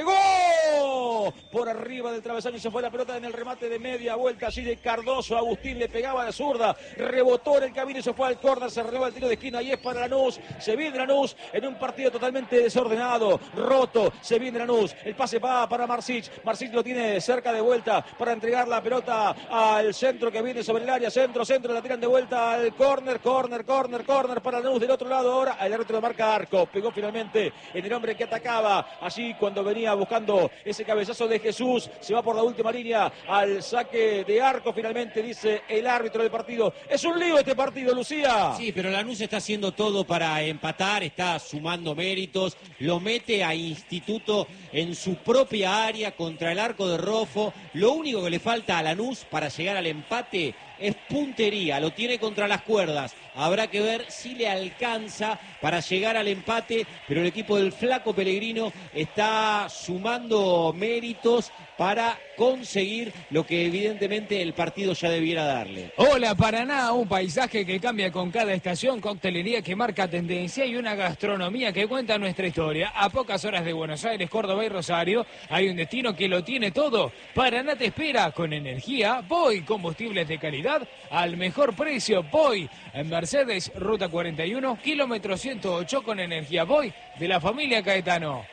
pegó por arriba del travesaño y se fue la pelota en el remate de media vuelta, allí de Cardoso, Agustín le pegaba a la zurda, rebotó en el camino y se fue al córner, se releva el tiro de esquina y es para Lanús, se viene Lanús en un partido totalmente desordenado, roto, se viene Lanús, el pase va para Marsic, Marsic lo tiene cerca de vuelta para entregar la pelota al centro que viene sobre el área, centro, centro, la tiran de vuelta al córner, córner, córner, córner para Lanús, del otro lado ahora, el árbitro de marca arco, pegó finalmente en el hombre que atacaba, allí cuando venía buscando ese cabezazo de Jesús, se va por la última línea al saque de arco, finalmente dice el árbitro del partido, es un lío este partido, Lucía. Sí, pero Lanús está haciendo todo para empatar, está sumando méritos, lo mete a Instituto en su propia área contra el arco de Rofo, lo único que le falta a Lanús para llegar al empate es puntería, lo tiene contra las cuerdas, habrá que ver si le alcanza para llegar al empate, pero el equipo del Flaco Pellegrino está sumando méritos para conseguir lo que evidentemente el partido ya debiera darle. Hola Paraná, un paisaje que cambia con cada estación, coctelería que marca tendencia y una gastronomía que cuenta nuestra historia. A pocas horas de Buenos Aires, Córdoba y Rosario hay un destino que lo tiene todo. Paraná te espera con energía, Voy, combustibles de calidad al mejor precio, Voy en Mercedes, ruta cuarenta y uno, kilómetro ciento ocho con energía Voy de la familia Caetano.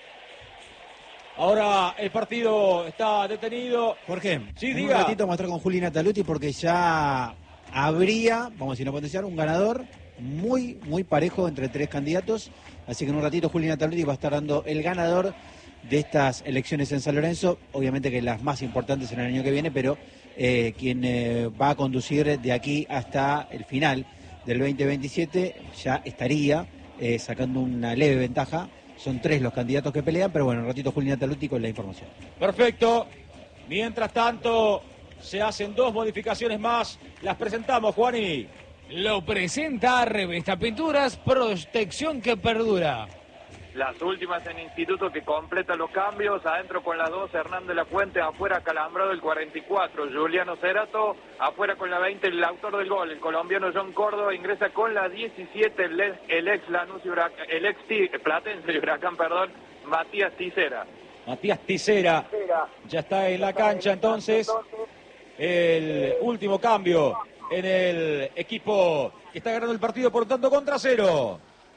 Ahora el partido está detenido. Jorge, sí, en diga. un ratito vamos a estar con Juli Nataluti porque ya habría, vamos a decir, no potenciar, un ganador muy, muy parejo entre tres candidatos. Así que en un ratito Juli Nataluti va a estar dando el ganador de estas elecciones en San Lorenzo. Obviamente que las más importantes en el año que viene, pero eh, quien eh, va a conducir de aquí hasta el final del veinte veintisiete ya estaría eh, sacando una leve ventaja. Son tres los candidatos que pelean, pero bueno, un ratito Juli Nataluti con la información. Perfecto. Mientras tanto, se hacen dos modificaciones más. Las presentamos, Juani. Lo presenta Revesta Pinturas, protección que perdura. Las últimas en Instituto que completa los cambios, adentro con las dos, Hernán de la Fuente, afuera Calambrado el cuarenta y cuatro, Juliano Cerato, afuera con la veinte, el autor del gol, el colombiano John Córdoba, ingresa con la diecisiete, el, el ex Lanús y Huracán, el ex Platense y Huracán, perdón, Matías Ticera. Matías Ticera ya está en la cancha entonces, el último cambio en el equipo que está ganando el partido por tanto contra cero.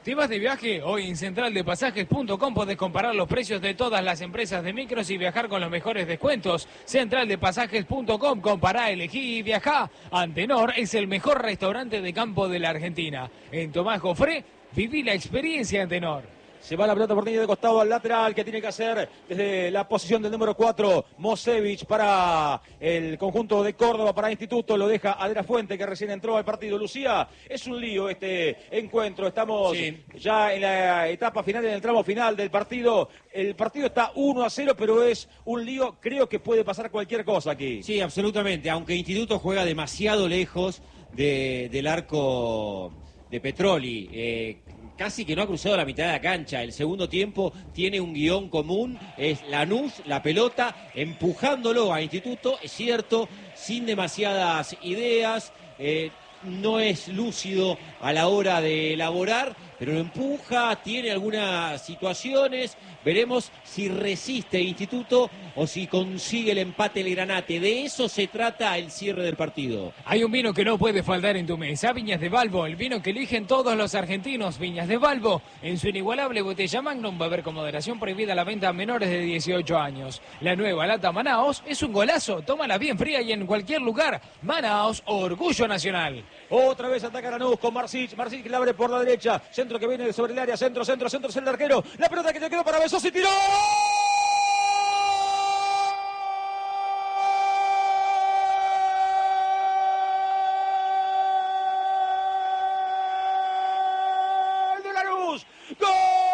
¿Te vas de viaje? Hoy en central de pasajes punto com podés comparar los precios de todas las empresas de micros y viajar con los mejores descuentos. central de pasajes punto com, compará, elegí y viajá. Antenor es el mejor restaurante de campo de la Argentina. En Tomás Jofré, viví la experiencia Antenor. Se va la pelota por línea de costado al lateral, que tiene que hacer desde la posición del número cuatro, Mosevich para el conjunto de Córdoba, para Instituto, lo deja a De La Fuente, que recién entró al partido. Lucía, es un lío este encuentro, estamos sí. ya en la etapa final, en el tramo final del partido. El partido está uno a cero, pero es un lío, creo que puede pasar cualquier cosa aquí. Sí, absolutamente, aunque Instituto juega demasiado lejos de, del arco de Petroli, eh, casi que no ha cruzado la mitad de la cancha. El segundo tiempo tiene un guión común, es Lanús, la pelota, empujándolo a Instituto, es cierto, sin demasiadas ideas, eh, no es lúcido a la hora de elaborar, pero lo empuja, tiene algunas situaciones. Veremos si resiste Instituto o si consigue el empate el Granate. De eso se trata el cierre del partido. Hay un vino que no puede faltar en tu mesa, Viñas de Balbo, el vino que eligen todos los argentinos. Viñas de Balbo, en su inigualable botella Magnum, va a haber con moderación prohibida la venta a menores de dieciocho años. La nueva lata Manaos es un golazo, tómala bien fría y en cualquier lugar. Manaos, orgullo nacional. Otra vez ataca Lanús con Marsic, Marsic que la abre por la derecha, centro que viene sobre el área, centro, centro, centro, es el arquero, la pelota que te quedó para Besos y tiró. ¡Gol de Lanús! ¡Gol!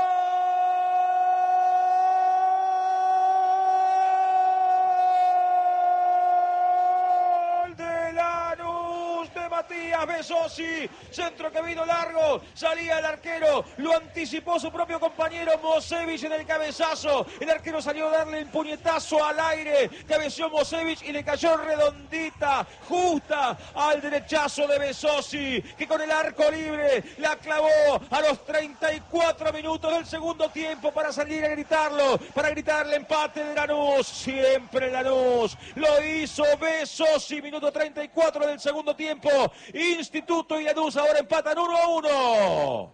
Matías Besosi, centro que vino largo, salía el arquero, lo anticipó su propio compañero Mosevich en el cabezazo, el arquero salió a darle el puñetazo al aire, cabeció Mosevich y le cayó redondita, justa al derechazo de Besosi, que con el arco libre la clavó a los treinta y cuatro minutos del segundo tiempo para salir a gritarlo, para gritarle empate de Lanús, siempre Lanús, lo hizo Besosi, minuto treinta y cuatro del segundo tiempo. Instituto y Lanús ahora empatan uno a uno.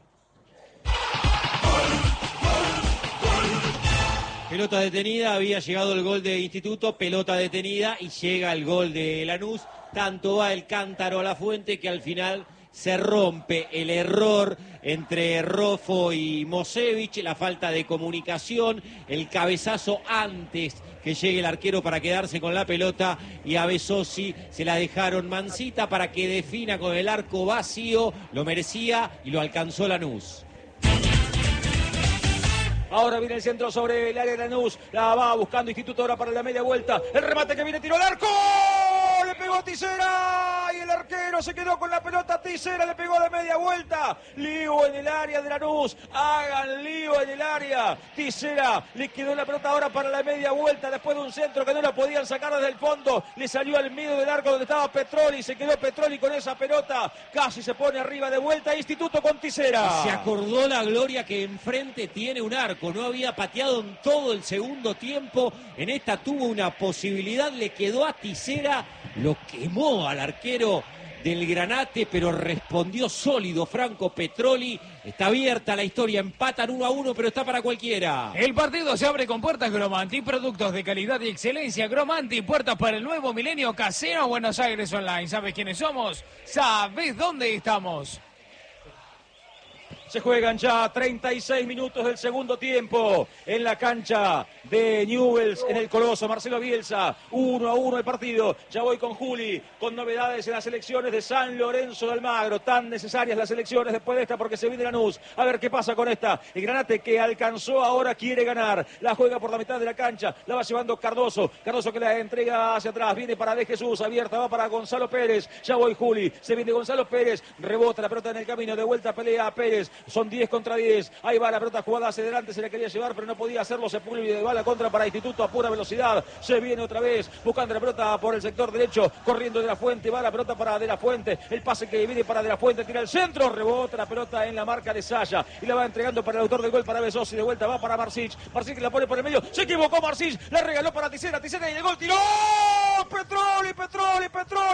Pelota detenida, había llegado el gol de Instituto, pelota detenida y llega el gol de Lanús. Tanto va el cántaro a la fuente que al final se rompe el error entre Rofo y Mosevich, la falta de comunicación, el cabezazo antes que llegue el arquero para quedarse con la pelota, y a Besosi se la dejaron mansita para que defina con el arco vacío, lo merecía y lo alcanzó Lanús. Ahora viene el centro sobre el área de Lanús, la va buscando Instituto ahora para la media vuelta, el remate que viene, tiro al arco, le pegó Tisera y el arquero se quedó con la pelota, Tisera le pegó de media vuelta, lío en el área de Lanús, hagan lío en el área, Tisera le quedó la pelota ahora para la media vuelta después de un centro que no la podían sacar desde el fondo, le salió al medio del arco donde estaba Petroli, se quedó Petroli con esa pelota, casi se pone arriba de vuelta, Instituto con Tisera. Se acordó la Gloria que enfrente tiene un arco, no había pateado en todo el segundo tiempo, en esta tuvo una posibilidad, le quedó a Tisera, lo quemó al arquero del Granate, pero respondió sólido Franco Petroli. Está abierta la historia, empatan uno a uno, pero está para cualquiera. El partido se abre con puertas Gromanti, productos de calidad y excelencia. Gromanti, puertas para el nuevo milenio, Casero Buenos Aires Online. ¿Sabes quiénes somos? ¿Sabes dónde estamos? Se juegan ya treinta y seis minutos del segundo tiempo en la cancha de Newell's en el Coloso. Marcelo Bielsa, uno a uno el partido. Ya voy con Juli, con novedades en las elecciones de San Lorenzo de Almagro. Tan necesarias las elecciones después de esta porque se viene Lanús. A ver qué pasa con esta. El Granate que alcanzó ahora quiere ganar. La juega por la mitad de la cancha. La va llevando Cardoso. Cardoso que la entrega hacia atrás. Viene para De Jesús. Abierta va para Gonzalo Pérez. Ya voy Juli. Se viene Gonzalo Pérez. Rebota la pelota en el camino. De vuelta pelea a Pérez. Son diez contra diez. Ahí va la pelota jugada hacia adelante. Se la quería llevar, pero no podía hacerlo. Sepúlveda va la contra para Instituto a pura velocidad. Se viene otra vez buscando la pelota por el sector derecho. Corriendo De La Fuente. Va la pelota para De La Fuente. El pase que viene para De La Fuente. Tira el centro. Rebota la pelota en la marca de Saya. Y la va entregando para el autor del gol, para Besosi. De vuelta va para Marsic. Marsic la pone por el medio. Se equivocó Marsic. La regaló para Tisera. Tisera y el gol tiró. Petroli, Petroli, Petroli, Petroli.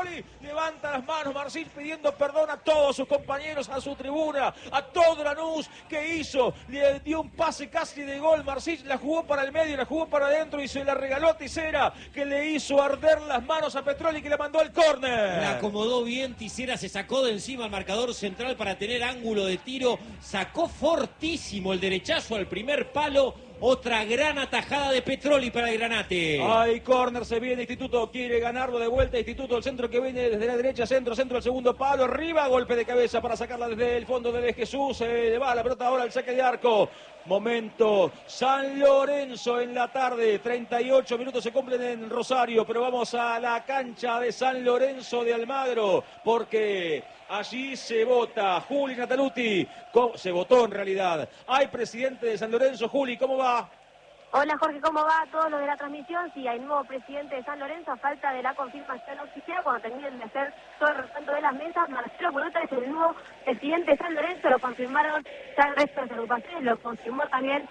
Petroli, levanta las manos Marcich pidiendo perdón a todos sus compañeros, a su tribuna, a todo Lanús que hizo, le dio un pase casi de gol, Marcich la jugó para el medio, la jugó para adentro y se la regaló a Tisera, que le hizo arder las manos a Petroli, que le mandó al córner. La acomodó bien, Tisera se sacó de encima al marcador central para tener ángulo de tiro, sacó fortísimo el derechazo al primer palo. Otra gran atajada de Petroli para el Granate. Ay, córner, se viene Instituto, quiere ganarlo de vuelta Instituto, el centro que viene desde la derecha, centro, centro, el segundo palo, arriba, golpe de cabeza para sacarla desde el fondo de Jesús, se le va la pelota ahora al saque de arco. Momento, San Lorenzo en la tarde, treinta y ocho minutos se cumplen en Rosario, pero vamos a la cancha de San Lorenzo de Almagro, porque allí se vota. Juli Nataluti, se votó en realidad. Hay presidente de San Lorenzo. Juli, ¿cómo va? Hola Jorge, ¿cómo va? Todos los de la transmisión. Sí, hay nuevo presidente de San Lorenzo a falta de la confirmación oficial cuando terminen de hacer todo el resto de las mesas. Marcelo Culota es el nuevo presidente de San Lorenzo, lo confirmaron ya el resto de las agrupaciones, lo confirmó también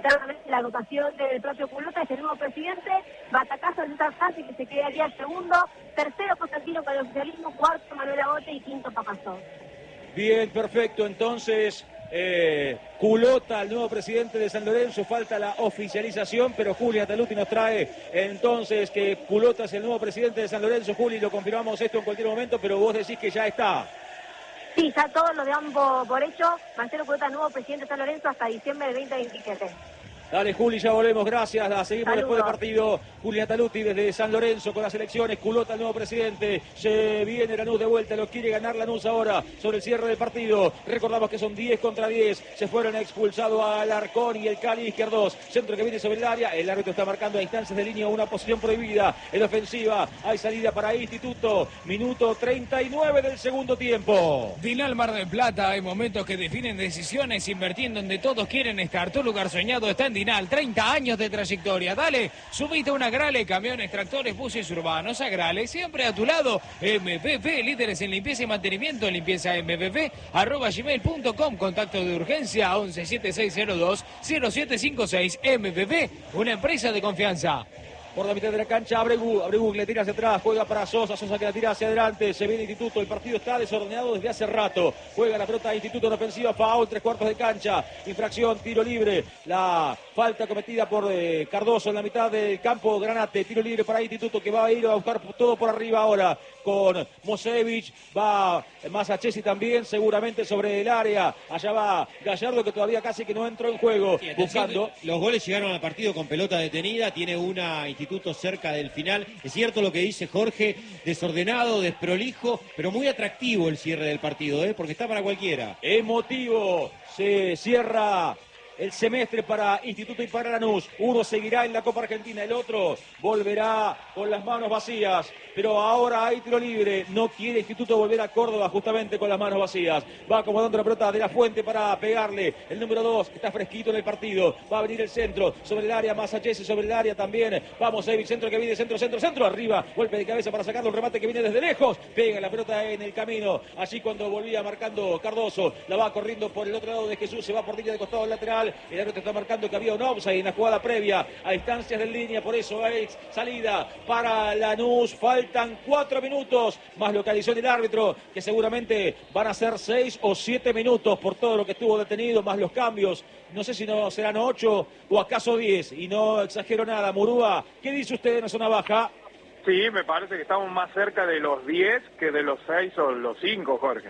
la agrupación del propio Culota, es el nuevo presidente. Batacazo de César Santi, que se quedaría el segundo. Tercero, Constantino con el oficialismo. Cuarto, Manuel Agote. Y quinto, Papazón. Bien, perfecto. Entonces, eh, Culota, el nuevo presidente de San Lorenzo. Falta la oficialización, pero Juli Nataluti nos trae entonces que Culota es el nuevo presidente de San Lorenzo. Juli, lo confirmamos esto en cualquier momento, pero vos decís que ya está. Sí, ya todos lo damos por hecho. Marcelo Culota, nuevo presidente de San Lorenzo hasta diciembre del veinte veintisiete. Dale, Juli, ya volvemos, gracias. La seguimos Saludos. Después del partido. Juli Nataluti desde San Lorenzo con las elecciones. Culota, el nuevo presidente. Se viene Lanús de vuelta, lo quiere ganar Lanús ahora sobre el cierre del partido. Recordamos que son diez contra diez. Se fueron expulsados a Alarcón y el Cali Izquierdos. Centro que viene sobre el área. El árbitro está marcando a instancias de línea una posición prohibida. En ofensiva hay salida para Instituto. Minuto treinta y nueve del segundo tiempo. Dinal Mar del Plata, hay momentos que definen decisiones invirtiendo en donde todos quieren estar. Tu lugar soñado está en Dinal, treinta años de trayectoria. Dale, subite a una Grale, camiones, tractores, buses urbanos. A Grale, siempre a tu lado. M P P, líderes en limpieza y mantenimiento. Limpieza M P P, arroba gmail punto com. Contacto de urgencia once setenta y seis cero dos cero siete cinco seis. M P P, una empresa de confianza. Por la mitad de la cancha, Abregu, Abregu que le tira hacia atrás, juega para Sosa, Sosa que la tira hacia adelante, se viene Instituto, el partido está desordenado desde hace rato, juega la pelota de Instituto en ofensiva, foul, tres cuartos de cancha, infracción, tiro libre, la falta cometida por eh, Cardoso en la mitad del campo, Granate, tiro libre para Instituto que va a ir a buscar todo por arriba ahora con Mosevich, va Masachesi también, seguramente sobre el área, allá va Gallardo que todavía casi que no entró en juego, sí, buscando. Los goles llegaron al partido con pelota detenida, tiene una Instituto cerca del final. Es cierto lo que dice Jorge, desordenado, desprolijo, pero muy atractivo el cierre del partido, ¿eh? Porque está para cualquiera. Emotivo, se cierra el semestre para Instituto y para Lanús. Uno seguirá en la Copa Argentina, el otro volverá con las manos vacías. Pero ahora hay tiro libre. No quiere Instituto volver a Córdoba justamente con las manos vacías. Va acomodando la pelota de la Fuente para pegarle. El número dos está fresquito en el partido. Va a venir el centro sobre el área. Masachesi sobre el área también. Vamos, Evic, centro que viene, centro, centro, centro. Arriba, golpe de cabeza para sacarlo. Un remate que viene desde lejos. Pega la pelota en el camino. Allí cuando volvía marcando Cardoso. La va corriendo por el otro lado de Jesús. Se va por línea de costado al lateral. El árbitro está marcando que había un offside en la jugada previa a instancias de línea, por eso es salida para Lanús. Faltan cuatro minutos, más localizó el árbitro, que seguramente van a ser seis o siete minutos por todo lo que estuvo detenido, más los cambios. No sé si no serán ocho o acaso diez, y no exagero nada. Murúa, ¿qué dice usted en la zona baja? Sí, me parece que estamos más cerca de los diez que de los seis o los cinco, Jorge.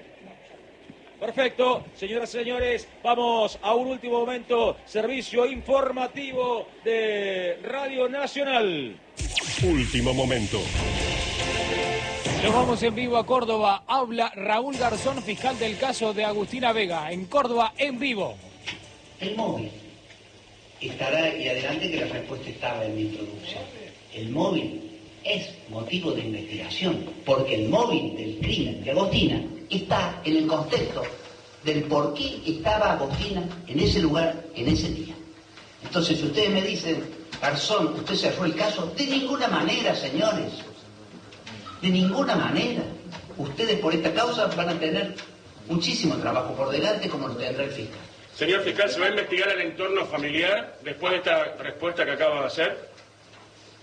Perfecto, señoras y señores, vamos a un último momento, servicio informativo de Radio Nacional. Último momento. Nos vamos en vivo a Córdoba, habla Raúl Garzón, fiscal del caso de Agustina Vega, en Córdoba en vivo. El móvil estará, y adelante que la respuesta estaba en mi introducción, el móvil es motivo de investigación, porque el móvil del crimen de Agostina está en el contexto del por qué estaba Agostina en ese lugar, en ese día. Entonces, si ustedes me dicen, Garzón, ¿usted cerró el caso? De ninguna manera, señores. De ninguna manera. Ustedes por esta causa van a tener muchísimo trabajo por delante, como lo tendrá el fiscal. Señor fiscal, ¿se va a investigar el entorno familiar después de esta respuesta que acaba de hacer?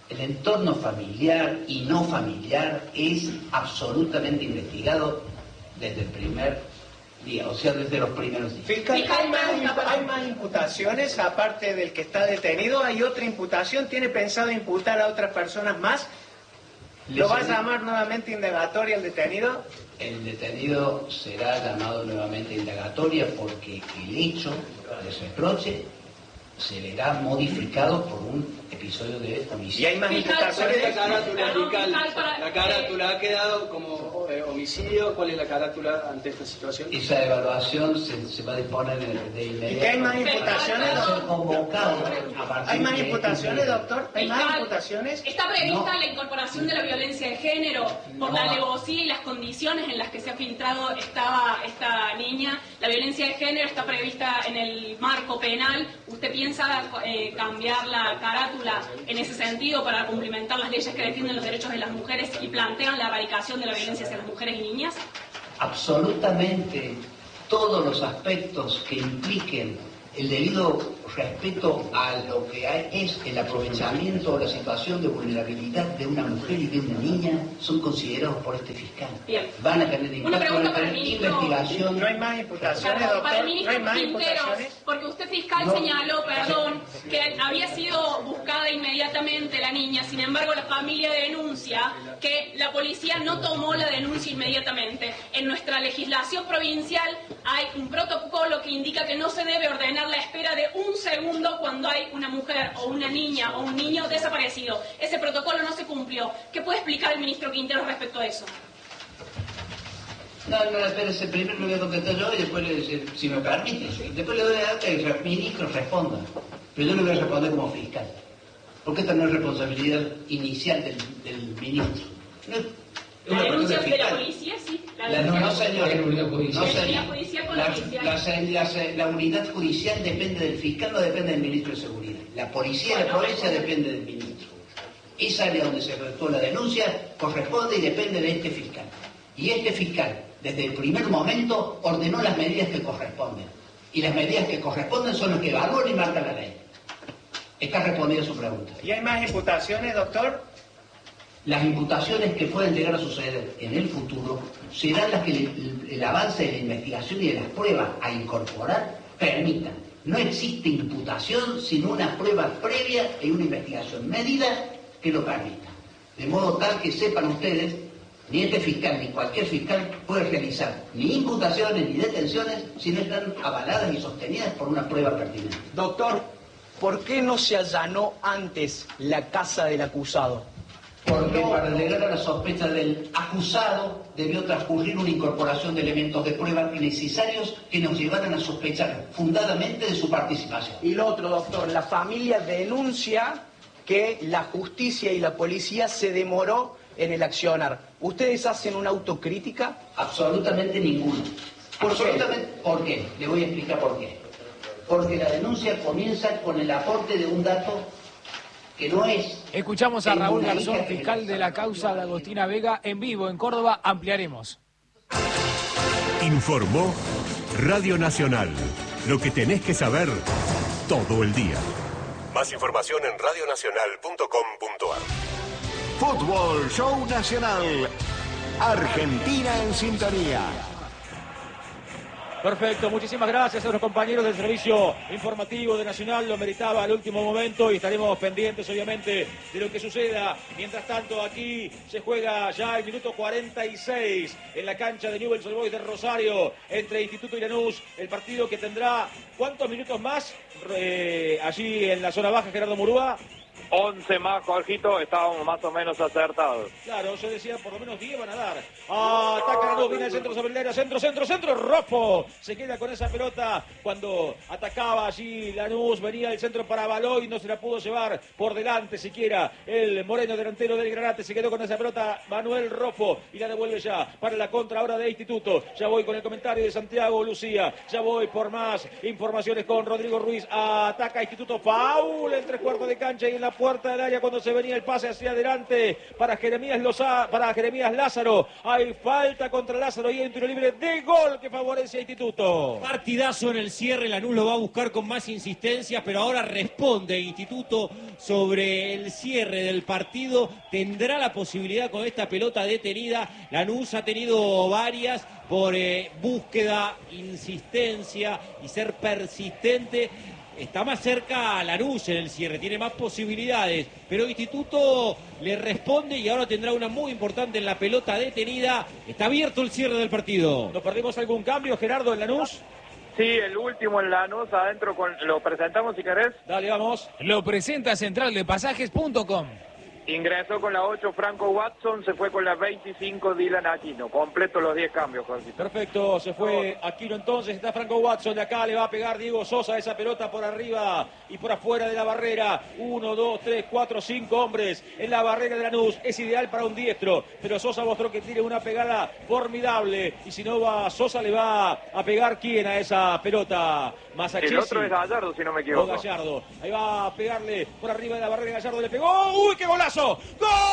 El entorno familiar y no familiar es absolutamente investigado desde el primer día, o sea, desde los primeros días. Fiscal, ¿hay más, hay más imputaciones aparte del que está detenido? ¿Hay otra imputación? ¿Tiene pensado imputar a otras personas más? ¿Lo va a llamar nuevamente indagatoria el detenido? El detenido será llamado nuevamente indagatoria porque el hecho de reproche se verá modificado por un episodio de homicidio. ¿Y hay más imputaciones? ¿Cuál es la carátula, fiscal? La carátula ha quedado como eh, homicidio. ¿Cuál es la carátula ante esta situación? Esa evaluación se, se va a disponer de, de inmediato. ¿Y qué hay más imputaciones? Va a ser convocado a partir ¿Hay más de imputaciones, este doctor? ¿Hay más imputaciones? ¿Está prevista No. la incorporación de la violencia de género por No. la alevosía y las condiciones en las que se ha filtrado esta, esta niña? La violencia de género está prevista en el marco penal. ¿Usted piensa eh, cambiar la carátula en ese sentido para cumplimentar las leyes que defienden los derechos de las mujeres y plantean la erradicación de la violencia hacia las mujeres y niñas? Absolutamente todos los aspectos que impliquen el debido respeto a lo que hay, es el aprovechamiento o la situación de vulnerabilidad de una mujer y de una niña son considerados por este fiscal. Bien. Van a tener impacto, van a tener investigación. ¿No hay más imputaciones, Perdón, doctor? para el ¿No hay ministro más Quinteros, imputaciones? porque usted fiscal No. señaló, perdón, que había sido buscada inmediatamente la niña, sin embargo la familia denuncia que la policía no tomó la denuncia inmediatamente. En nuestra legislación provincial hay un protocolo que indica que no se debe ordenar la espera de un segundo cuando hay una mujer o una niña o un niño desaparecido. Ese protocolo no se cumplió. ¿Qué puede explicar el ministro Quinteros respecto a eso? No, no, espérese, primero le voy a contestar yo y después, le, si me permite, después le doy a que el ministro responda. Pero yo le voy a responder como fiscal. Porque esta no es responsabilidad inicial del, del ministro. No, es La una denuncia persona de la fiscal. policía, sí. La La, no, denuncia no, señor. No, La señor. policía con La, la judicial. la- la- la unidad judicial depende del fiscal, no depende del ministro de Seguridad. La policía de la provincia depende del ministro. Esa área donde se efectuó la denuncia corresponde y depende de este fiscal. Y este fiscal, desde el primer momento, ordenó las medidas que corresponden. Y las medidas que corresponden son las que evalúan y marcan la ley. Está respondida su pregunta. ¿Y hay más imputaciones, doctor? Las imputaciones que pueden llegar a suceder en el futuro serán las que el, el avance de la investigación y de las pruebas a incorporar permitan. No existe imputación sin una prueba previa y una investigación medida que lo permita. De modo tal que sepan ustedes, ni este fiscal ni cualquier fiscal puede realizar ni imputaciones ni detenciones si no están avaladas y sostenidas por una prueba pertinente. Doctor, ¿por qué no se allanó antes la casa del acusado? Porque para llegar a la sospecha del acusado debió transcurrir una incorporación de elementos de prueba necesarios que nos llevaran a sospechar fundadamente de su participación. Y lo otro, doctor, la familia denuncia que la justicia y la policía se demoró en el accionar. ¿Ustedes hacen una autocrítica? Absolutamente ninguno. ¿Por Absolutamente. qué? ¿Por qué? Le voy a explicar por qué. Porque la denuncia comienza con el aporte de un dato que no es... Escuchamos a en Raúl una Garzón, hija que fiscal de la causa de Agostina Vega, en vivo en Córdoba. Ampliaremos. Informó Radio Nacional. Lo que tenés que saber todo el día. Más información en radio nacional punto com punto a r. Fútbol Show Nacional. Argentina en sintonía. Perfecto, muchísimas gracias a los compañeros del servicio informativo de Nacional, lo meritaba al último momento y estaremos pendientes obviamente de lo que suceda. Mientras tanto aquí se juega ya el minuto cuarenta y seis en la cancha de Newell's Old Boys de Rosario entre Instituto y Lanús, el partido que tendrá ¿cuántos minutos más eh, allí en la zona baja, Gerardo Murúa? once más, Jorgito, estábamos más o menos acertados. Claro, yo decía, por lo menos diez van a dar. Ah, ataca Lanús, viene el centro sobre el área, centro, centro, centro, Rojo. Se queda con esa pelota cuando atacaba allí Lanús, venía el centro para Baloy, no se la pudo llevar por delante siquiera el moreno delantero del Granate, se quedó con esa pelota Manuel Rojo y la devuelve ya para la contra ahora de Instituto. Ya voy con el comentario de Santiago Lucía, ya voy por más informaciones con Rodrigo Ruiz. Ataca Instituto, foul en tres cuartos de cancha y en la puerta del área cuando se venía el pase hacia adelante para Jeremías Loza, para Jeremías Lázaro. Hay falta contra Lázaro y hay un tiro libre de gol que favorece a Instituto. Partidazo en el cierre, Lanús lo va a buscar con más insistencia, pero ahora responde Instituto sobre el cierre del partido. Tendrá la posibilidad con esta pelota detenida. Lanús ha tenido varias por eh, búsqueda, insistencia y ser persistente. Está más cerca a Lanús en el cierre, tiene más posibilidades, pero Instituto le responde y ahora tendrá una muy importante en la pelota detenida. Está abierto el cierre del partido. ¿Nos perdimos algún cambio, Gerardo, en Lanús? Sí, el último en Lanús, adentro, con, lo presentamos si querés. Dale, vamos. Lo presenta central de pasajes punto com. Ingresó con la ocho Franco Watson, se fue con la veinticinco Dylan Aquino. Completo los diez cambios, Jorgito. Perfecto, se fue Aquino entonces, está Franco Watson, de acá le va a pegar Diego Sosa esa pelota por arriba y por afuera de la barrera. Uno, dos, tres, cuatro, cinco hombres en la barrera de Lanús. Es ideal para un diestro, pero Sosa mostró que tiene una pegada formidable. Y si no va Sosa, le va a pegar ¿quién a esa pelota? Masachesi. El otro es Gallardo, si no me equivoco. O Gallardo. Ahí va a pegarle por arriba de la barrera, Gallardo le pegó. ¡Uy, qué golazo! ¡Gol!